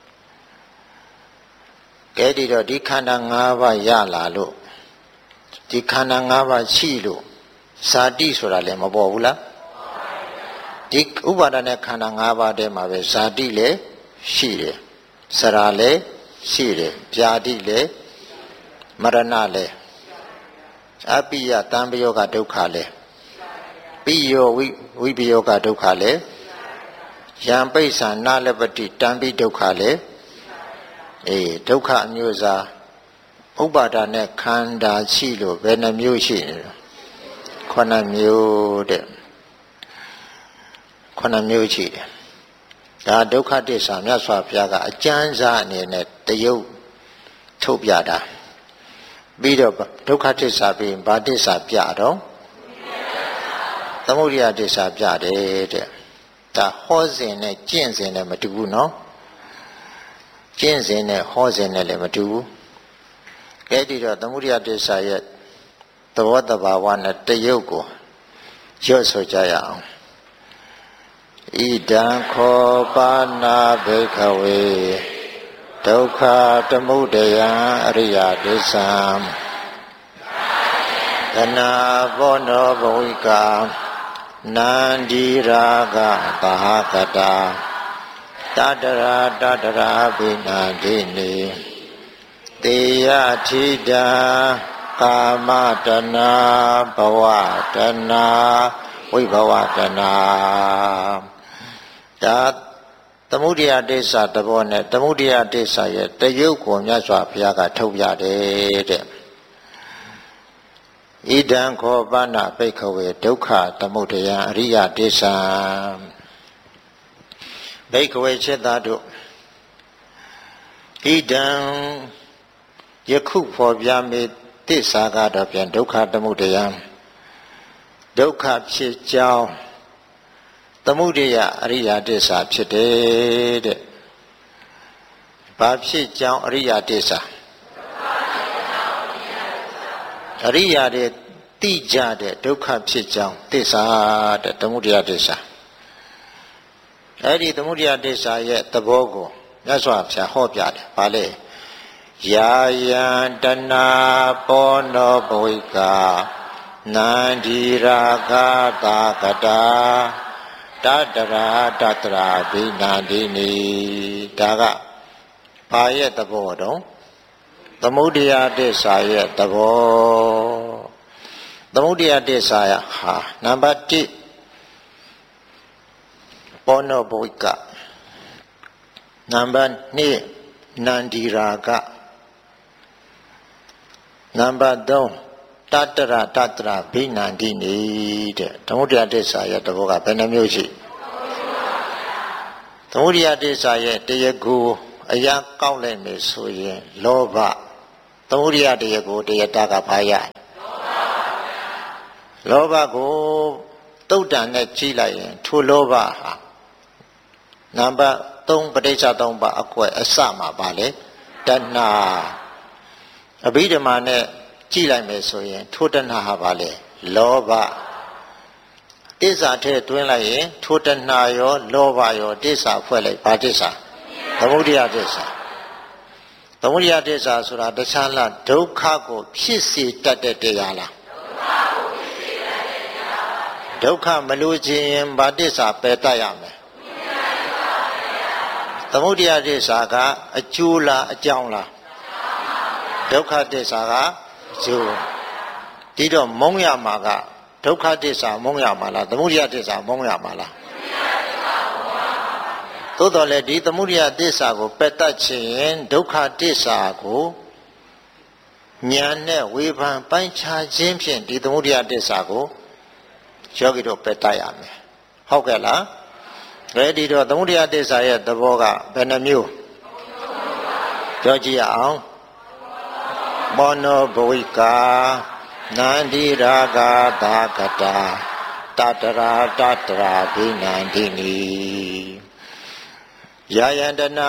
ကဲဒီတော့ဒီခန္ဓာ5ပါးရလာလို့ဒီခန္ဓာ5ပါးရှိလို့ဇာတိဆိုတာလည်းမပေါ်ဘူးလားဒီဥပါဒနဲ့ခန္ဓာ5ပါးတည်းမှာပဲဇာတိလည်းရှိတယ်စရာလည်းရှိတယ်ဗျာတိလည်းမရဏလည်းအပိယတံပယောဂဒုက္ခလည်းပိယောဝိပယောဂဒုက္ခလည်းယံပိဿာနာလပတိတံပိဒုက္ခလည်းဒုက္ခအမျိုးအစားဥပါဒာနဲ့ခန္ဓာရှိလို့ဘယ်နှမျိုးရှိနေလဲ9မျိုးတဲ့9မျိုးရှိတယ်ဒါဒုက္ခသစ္စာမြတ်စွာဘုရားကအကျဉ်းစားအနေနဲ့တရုပ်ထုတ်ပြတာပြီးတော့ဒုက္ခသစ္စာပြီးဘာသစ္စာပြတော့သမုဒယသစ္စာပြတယ်တဲ့ဒါဟောစဉ်နဲ့ကျင့်စဉ်နဲ့မတူဘူးနော်ကျင့်စဉ်နဲ့ဟောစဉ်နဲ့လည်းမတူဘူးကဲဒီတော့သမုဒယသစ္စာရဲ့သဘောတဘာဝနဲ့တရုပ်ကိုရွတ်ဆိုကြရအောင်ဣဒံခောပါဏဘိခဝေဒုက္ခသမုဒယအရိယဒိသံသနာဘောနောဘဝိကာနန္ဒီရာဂသဟကတာတတရာဘိနာဒိနေတေယထိတာကာမတနာဘဝတနာဝိဘဝတနာဒါသမုဒယတိစ္ဆာတဘောနဲ့သမုဒယတိစ္ဆာရဲ့တရုပ်ကိုမြတ်စွာဘုရားကထုတ်ပြတယ်တဲ့ဣဒံခောပဏဘိက္ခဝေဒုက္ခသမုဒယအရိယတိစ္ဆာဘိက္ခဝေจิตသားတို့ဣဒံယခုဖော်ပြမေသစ္စာကတော့ပြန်ဒုက္ခသမုဒယဒုက္ခဖြစ်ကြောင်းသမုဒယအရိယသစ္စာဖြစ်တယ်တဲ့ဘာဖြစ်ကြောင်းအရိယသစ္စာအရိယတွေသိကြတဲ့ဒုက္ခဖြစ်ကြောင်းသစ္စာတဲ့သမုဒယသစ္စာအဲ့ဒီသမုဒယသစ္စာရဲ့သဘောကိုမြတ်စွာဘုရားဟောပြတယ်ဗာလေယာယံတဏပောနောဘဝိကာနန္ဒီရာဂတာကတာတတရာဘိနာဒိနီဒါကဘာရဲ့သဘောတော့သမုဒယသစ္စာရဲ့သဘောသမုဒယသစ္စာဟာနံပါတ်1ပောနောဘဝိကနံပါတ်2နန္ဒီရာဂနံပါတ်3တတရတတရဘိနန္တိနေတဲ့သမုဒယတစ္ဆာရဲ့တဘောကဘယ်နှမျိုးရှိသမုဒယတစ္ဆာရဲ့တရားကိုအရာကောက်လိုက်မယ်ဆိုရင်လောဘသမုဒယတရားကိုတရားတာကဘာရလောဘကိုတုတ်တန်နဲ့ကြီးလိုက်ရင်ထိုလောဘဟာနံပါတ်3ပဋိစ္စ3ပါအကွက်အစမှာပါလေတဏှာအဘိဓမ္မာနဲ့ကြည့်လိုက်မယ်ဆိုရင်ထိုတဏှာဟာပါလေလောဘတစ္ဆာထဲတွင်းလိုက်ရင်ထိုတဏှာရောလောဘရောတစ္ဆာဖွဲ့လိုက်ဘာတစ္ဆာသမုဒယတစ္ဆာသမုဒယတစ္ဆာဆိုတာတခြားလားဒုက္ခကိုဖြစ်စေတတ်တဲ့တရားလားဒုက္ခမလို့ခြင်းရင်ဘာတစ္ဆာပယ်တတ်ရမယ်သမုဒယတစ္ဆာကအကျိုးလားအကြောင်းလားဒုက္ခတစ္ဆာကအကျိုးဒီတော့မုံရမှာကဒုက္ခတစ္ဆာမုံရမှာလားသမုဒယတစ္ဆာမုံရမှာလားသို့တော်လည်းဒီသမုဒယတစ္ဆာကိုပယ်တတ်ခြင်းဒုက္ခတစ္ဆာကိုဉာဏ်နဲ့ဝေဖန်ပိုင်းခြားခြင်းဖြင့်ဒီသမုဒယတစ္ဆာကိုယောဂီတို့ပယ်တတ်ရမယ်ဟုတ်ကဲ့လားဒီတော့သမုဒယတစ္ဆာရဲ့သဘောကဘယ်နှမျိုးပြောကြည့်ရအောင်မောနောဘဝိကာနန္ဒီရာဂသာကတာတတရာတတရာဘိနန္တိနိယာယန္တနာ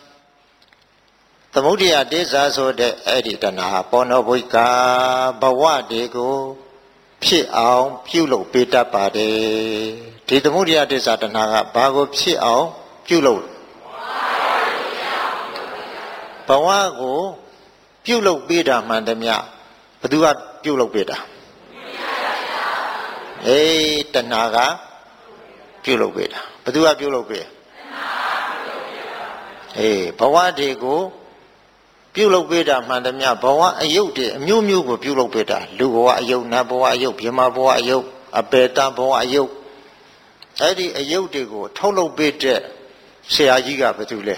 သမုဒယတစ္ဆာဆိုတဲ့အဲ့ဒီတဏှာပောနောဘဝိကာဘဝတွေကိုဖြစ်အောင်ပြုလုပ်ပေးတတ်ပါတယ်ဒီသမုဒယတစ္ဆာတဏှာကဘာကိုဖြစ်အောင်ပြုလုပ်ဘဝကိုပြုလုပ်ပေးတာမှန်သမျှဘသူကပြုလုပ်ပေးတာတဏှာကပြုလုပ်ပေးတာဘသူကပြုလုပ်ပေးဘဝတွေကိုပြုလုပ်ပေးတာမှန်သမျှဘဝအယုတ်တွေအမျိုးမျိုးကိုပြုလုပ်ပေးတာလူဘဝအယုတ်နတ်ဘဝအယုတ်ဗြဟ္မာဘဝအယုတ်အပေတဘဝအယုတ်အဲ့ဒီအယုတ်တွေကိုထုတ်လုပ်ပေးတဲ့ဆရာကြီးကဘယ်သူလဲ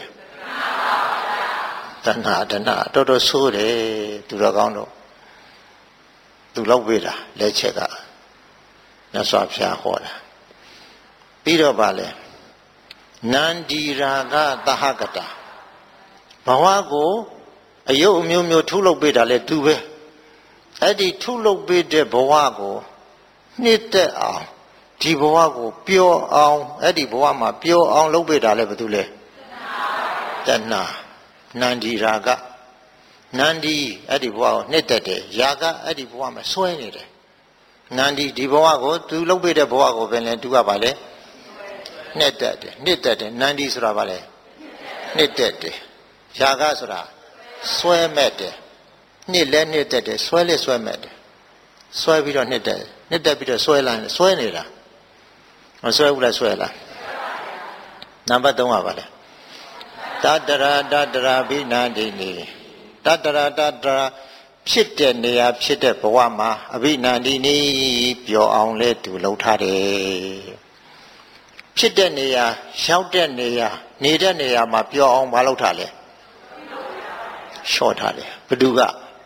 တဏှာတော်တော်ဆိုးတယ်သူတော်ကောင်းတော့သူလောက်ပေးတာလက်ချက်ကမြတ်စွာဘုရားဟောတာပြီးတော့ဗာလဲနန္ဒီရာဂသဟကတာဘဝကိုအယုတ်အမျိုးမျိုးထုတ်လုပ်ပေးတာလဲသူပဲအဲ့ဒီထုတ်လုပ်ပေးတဲ့ဘဝကိုနှစ်သက်အောင်ဒီဘဝကိုပျော်အောင်အဲ့ဒီဘဝမှာပျော်အောင်လုပ်ပေးတာလဲဘာလို့လဲတဏှာနန္ဒီရာဂနန္ဒီအဲ့ဒီဘဝကိုနှစ်သက်တယ်ရာဂအဲ့ဒီဘဝမှာဆွဲနေတယ်နန္ဒီဒီဘဝကိုသူလုပ်ပေးတဲ့ဘဝကိုပဲလဲသူကပါလဲနှစ်သက်တယ်နန္ဒီဆိုတာပါလဲနှစ်သက်တယ်ရာဂဆိုတာဆွဲမဲ့တယ်နှစ်လဲနှစ်သက်တယ်ဆွဲလဲဆွဲမဲ့တယ်ဆွဲပြီးတော့နှစ်သက်ပြီးတော့ဆွဲလာတယ်ဆွဲနေတာမဆွဲဘူးလားဆွဲလားနံပါတ်3ကပါလဲတတရာဘိနန္တိနိတတရာဖြစ်တဲ့နေရာဖြစ်တဲ့ဘဝမှာအဘိနန္တိနိပျော်အောင်လဲသူလှုပ်ထားတယ်ဖြစ်တဲ့နေရာရောက်တဲ့နေရာနေတဲ့နေရာမှာပျော်အောင်မလုပ်ထားလဲလျှော့ထားတယ်ဘသူက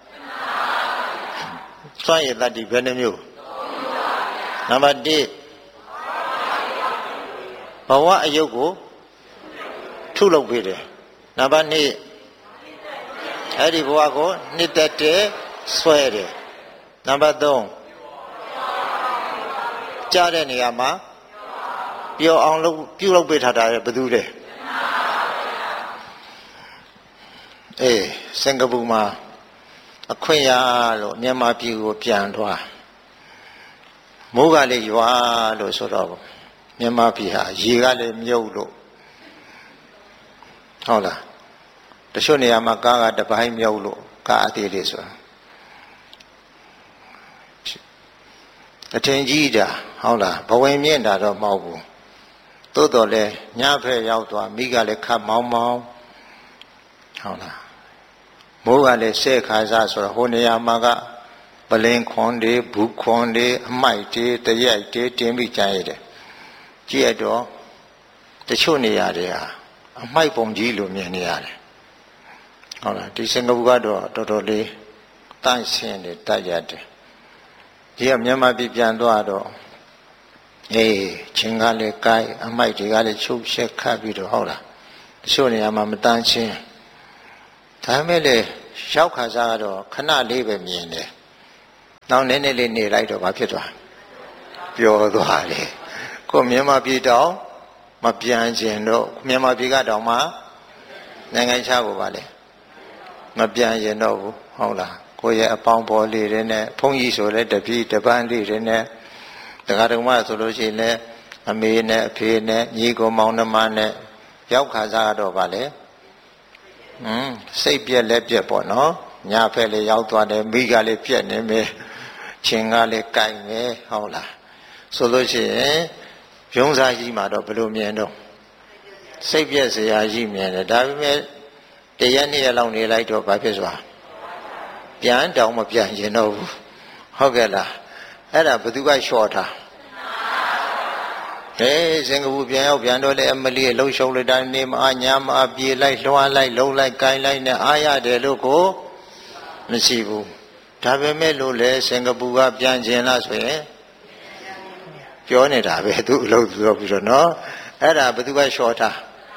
စွန့်ရည်တတ္တိဘယ်နှမျိုးနံပါတ်1ဘဝအယုတ်ကိုထုလုပ်ပေးတယ်နံပါတ်2အဲ့ဒီဘဝကိုနှစ်သက်တယ်ဆွဲတယ်နံပါတ်3ကြားတဲ့နေရာမှာပျော်အောင်ပြုလုပ်ပေးထားတာဘယ်သူလဲစင်ကာပူမှာအခွင့်ရလို့မြန်မာပြည်ကိုပြန်သွားမိုးကလည်းရွာလို့ဆိုတော့မြန်မာပြည်ဟာရေကလည်းမြုပ်လို့ဟုတ်လားတချို့နေရာမှာကားကတပိုင်းမြုပ်လို့ကားအသေးလေးဆိုတာအထင်ကြီးတာဟုတ်လားဘဝင်မြင့်တာတော့မဟုတ်ဘူးသို့တော်လဲညဖက်ရောက်သွားမိကလည်းခတ်မောင်းဟုတ်လားမိုးကလည်းဆဲခါစားဆိုတော့ဟိုနေရာမှာကပလင်းခွန်တွေဘူးခွန်တွေအမိုက်တွေတရိုက်တွေတင်းပြီးကြမ်းရတယ်ကြည့်ရတော့တချို့နေရာတွေဟာအမိုက်ပုံကြီးလိုမြင်နေရတယ်ဟုတ်လားဒီစင်ကာပူကတော့တော်တော်လေးတန့်ရှင်းတယ်တတ်ရတယ်ဒီကမြန်မာပြည်ပြန်သွားတော့ချင်းကလည်းကိုက်အမိုက်တွေကလည်းချုပ်ရှက်ခတ်ပြီးတော့ဟုတ်လားတချို့နေရာမှာမတန့်ရှင်းဒါမဲ့လေရောက်ခါစားတော့ခဏလေးပဲမြင်တယ်နောက်နည်းနည်းလေးနေလိုက်တော့ဘာဖြစ်သွားပျော်သွားတယ်ကိုမြန်မာပြည်တော့မပြန်ခြင်းတော့မြန်မာပြည်ကတော့မှနိုင်ငံခြားကိုပါလေမပြန်ရင်တော့ဘူးဟုတ်လားကိုရဲ့အပေါင်းပေါ်လေးတွေနဲ့ဘုန်းကြီးဆိုလဲတပည့်တပန်းလေးတွေနဲ့တရားတော်မှဆိုလို့ရှိရင်လည်းအမေနဲ့အဖေနဲ့ညီကိုမောင်နှမနဲ့ရောက်ခါစားတော့ပါလေစိတ်ပြက်လက်ပြက်ပေါ့နော်ညာဖက်လေးရောက်သွားတယ်မိကလေးပြက်နေမယ်ချင်းကလေးကိုက်မယ်ဟုတ်လားဆိုလို့ရှိရင်ရုံးစားကြီးမှာတော့ဘယ်လိုမြင်တော့စိတ်ပြက်စရာကြီးမြင်တယ်ဒါပေမဲ့တရက်နှစ်ရက်လောက်နေလိုက်တော့ဘာဖြစ်သွားပြန်တောင်မပြန်ရင်တော့ဘူးဟုတ်ကဲ့လားအဲ့ဒါဘယ်သူကလျှော့ထားစင်ကာပူပြန်ရောက်ပြန်တော့လေအမလီလှုပ်ရှုံလိုက်တာနေမအားညာမအားပြေးလိုက်လွှားလိုက်လှုပ်လိုက်ကိုင်းလိုက်နဲ့အားရတယ်လို့ကိုမရှိဘူးဒါပေမဲ့လို့လေစင်ကာပူကပြန်ခြင်းလားဆိုရင်ပြောနေတာပဲသူအလုပ်ပြောပြီးတော့နော်အဲ့ဒါဘယ်သူကလျှော့ထား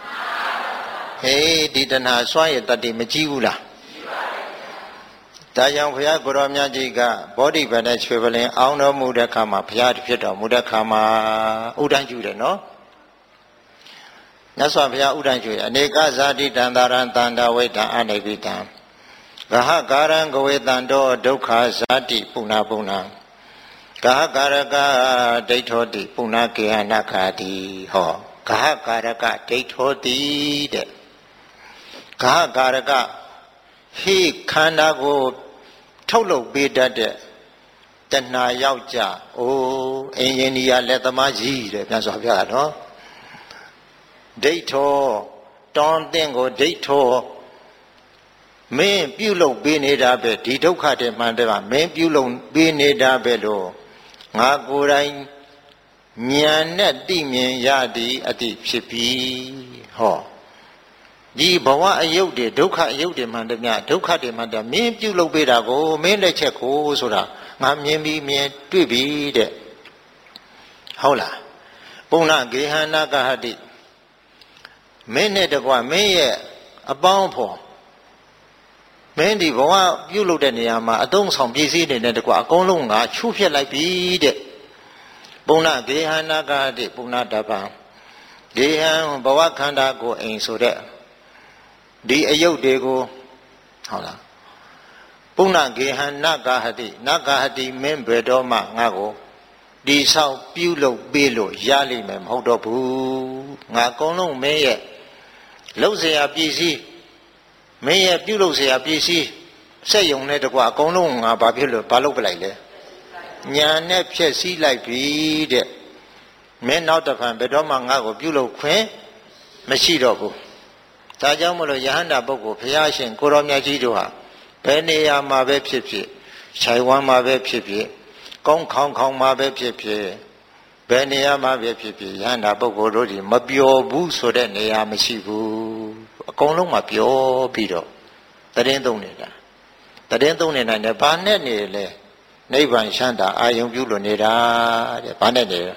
ဒီတဏှာစွန့်ရတတ်တယ်မကြည့်ဘူးလားဒါကြောင့်ဘုရားကိုရောမြတ်ကြီးကဘောဓိဗနဲ့ချွေပလင်အောင်တော်မူတဲ့ခါမှာဘုရားဖြစ်တော်မူတဲ့ခါမှာဥဒ္ဒံကျူတယ်နော်မြတ်စွာဘုရားဥဒ္ဒံကျူအနေကဇာတိတံတာရံတန္တဝိတံအနိဗ္ဗိတံဂဟကာရံကဝေတံတောဒုက္ခဇာတိပုဏ္ဏပုဏ္ဏဂဟကာရကဒိဋ္ဌောတိပုဏ္ဏကေဟနခာတိဟောဂဟကာရကဒိဋ္ဌောတိတဲ့ဂဟကာရကဟိခန္ဓာကိုထုတ်လုပ်ပေးတတ်တဲ့တဏှာယောက်ျားအင်ဂျင်နီယာလက်သမားကြီးတဲ့ပြန်ဆိုပြတာနော်ဒိဋ္ဌောတောင်းတဲ့ကိုဒိဋ္ဌောမင်းပြုလုပ်ပေးနေတာပဲဒီဒုက္ခတွေမှန်တယ်ကမင်းပြုလုပ်ပေးနေတာပဲလို့ငါကိုယ်တိုင်ဉာဏ်နဲ့သိမြင်ရသည်အတိဖြစ်ပြီဟောဒီဘဝအယုတ်တွေဒုက္ခအယုတ်တွေမှန်တယ်မြဒုက္ခတွေမှန်တယ်မင်းပြုလုပ်ပေးတာကိုမင်းလက်ချက်ကိုဆိုတာငါမြင်ပြီးမြင်တွေ့ပြီတဲ့ဟုတ်လားပုဏ္ဏဂေဟနာကဟတိမင်းနဲ့တကွမင်းရဲ့အပေါင်းဖော်မင်းဒီဘဝပြုလုပ်တဲ့နေရာမှာအသုံးဆောင်ပစ္စည်းတွေနဲ့တကွအကုန်လုံးငါချိုးဖျက်လိုက်ပြီတဲ့ပုဏ္ဏဂေဟနာကဟတိပုဏ္ဏတပံဂေဟံဘဝခန္ဓာကိုအိမ်ဆိုတဲ့ဒီအယုတ်တွေကိုဟုတ်လားပုဏ္ဏဂေဟနဂဟတိနဂဟတိမင်းဘယ်တော့မှငါ့ကိုဒီဆောက်ပြုလုပ်ပေးလို့ရလိမ့်မယ်မဟုတ်တော့ဘူးငါအကုန်လုံးမင်းရဲ့လှုပ်เสียပစ္စည်းမင်းရဲ့ပြုလုပ်เสียပစ္စည်းစက်ယုံနဲ့တကွအကုန်လုံးငါဘာဖြစ်လို့ဘာလုပ်ပလိုက်လဲညာနဲ့ဖြည့်စည်းလိုက်ပြီတဲ့မင်းနောက်တစ်ဖန်ဘယ်တော့မှငါ့ကိုပြုလုပ်ခွင့်မရှိတော့ဘူးဒါကြောင့်မလို့ယဟန္တာပုဂ္ဂိုလ်ဘုရားရှင်ကိုရောမြတ်ကြီးတို့ဟာဘယ်နေရာမှာပဲဖြစ်ဖြစ်ခြိုင်ဝမ်းမှာပဲဖြစ်ဖြစ်ကောင်းခေါင်မှာပဲဖြစ်ဖြစ်ဘယ်နေရာမှာပဲဖြစ်ဖြစ်ယဟန္တာပုဂ္ဂိုလ်တို့ဒီမပျော်ဘူးဆိုတဲ့နေရာမရှိဘူးအကုန်လုံးမှာပျော်ပြီးတော့တရင်သုံးနေတာတရင်သုံးနေနိုင်တယ်ဘာနဲ့နေလဲနိဗ္ဗာန်ချမ်းသာအာယုံပြုလို့နေတာတဲ့ဘာနဲ့နေလဲ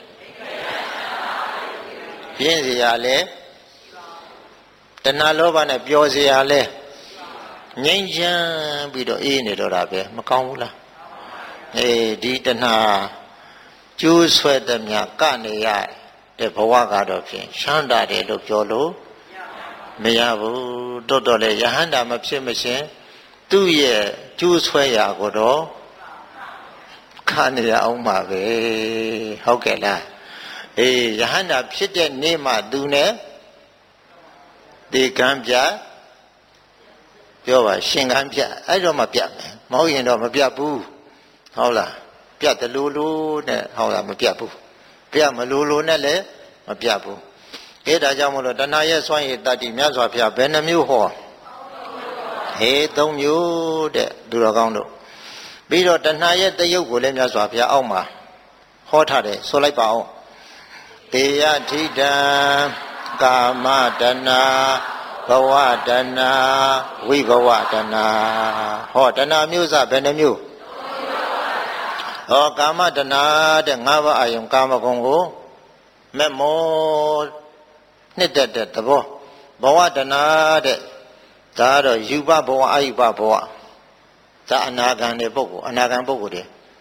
ပြင်းစရာလဲတဏှာလောဘနဲ့ပျော်စရာလဲငြိမ်းချမ်းပြီးတော့အေးနေတော့တာပဲမကောင်းဘူးလားဒီတဏှာကျိုးဆွဲသမျှကနေရတဲ့ဘဝကတော့ဖြင့်ချမ်းသာတယ်လို့ပြောလို့မရဘူးတော်တော်လေယဟန္တာမဖြစ်မရှင်သူ့ရဲ့ကျိုးဆွဲရာကိုတော့ခံရအောင်ပါပဲဟုတ်ကဲ့လားယဟန္တာဖြစ်တဲ့နေ့မှသူနဲ့ဒီကံပြပြောပါရှင်ကံပြအဲ့တော့မှပြမယ်မဟုတ်ရင်တော့မပြဘူးဟုတ်လားပြတယ်လို့နဲ့ဟုတ်လားမပြဘူးပြမလို့နဲ့လည်းမပြဘူးဒါကြောင့်မလို့တဏှာရဲ့စွန့်ရည်တတ္တိမြတ်စွာဘုရားဘယ်နှမျိုးဟော၃မျိုးတဲ့သူတော်ကောင်းတို့ပြီးတော့တဏှာရဲ့တယုတ်ကိုလည်းမြတ်စွာဘုရားအောက်မှာဟောထားတယ်ဆိုလိုက်ပါအောင်တေယထိတံကာမတဏှာဘဝတဏဝိဘဝတဏဟောတဏမျိုးစဘယ်နှမျိုးဟောကာမတဏတဲ့၅ပါးအာယုံကာမဂုဏ်ကိုမဲ့မောနှစ်တက်တဲ့သဘောဘဝတဏတဲ့ဒါကတော့ယူပဘဝအယူပဘဝဒါအနာဂံတဲ့ပုဂ္ဂိုလ်အနာဂံပုဂ္ဂိုလ်တွေ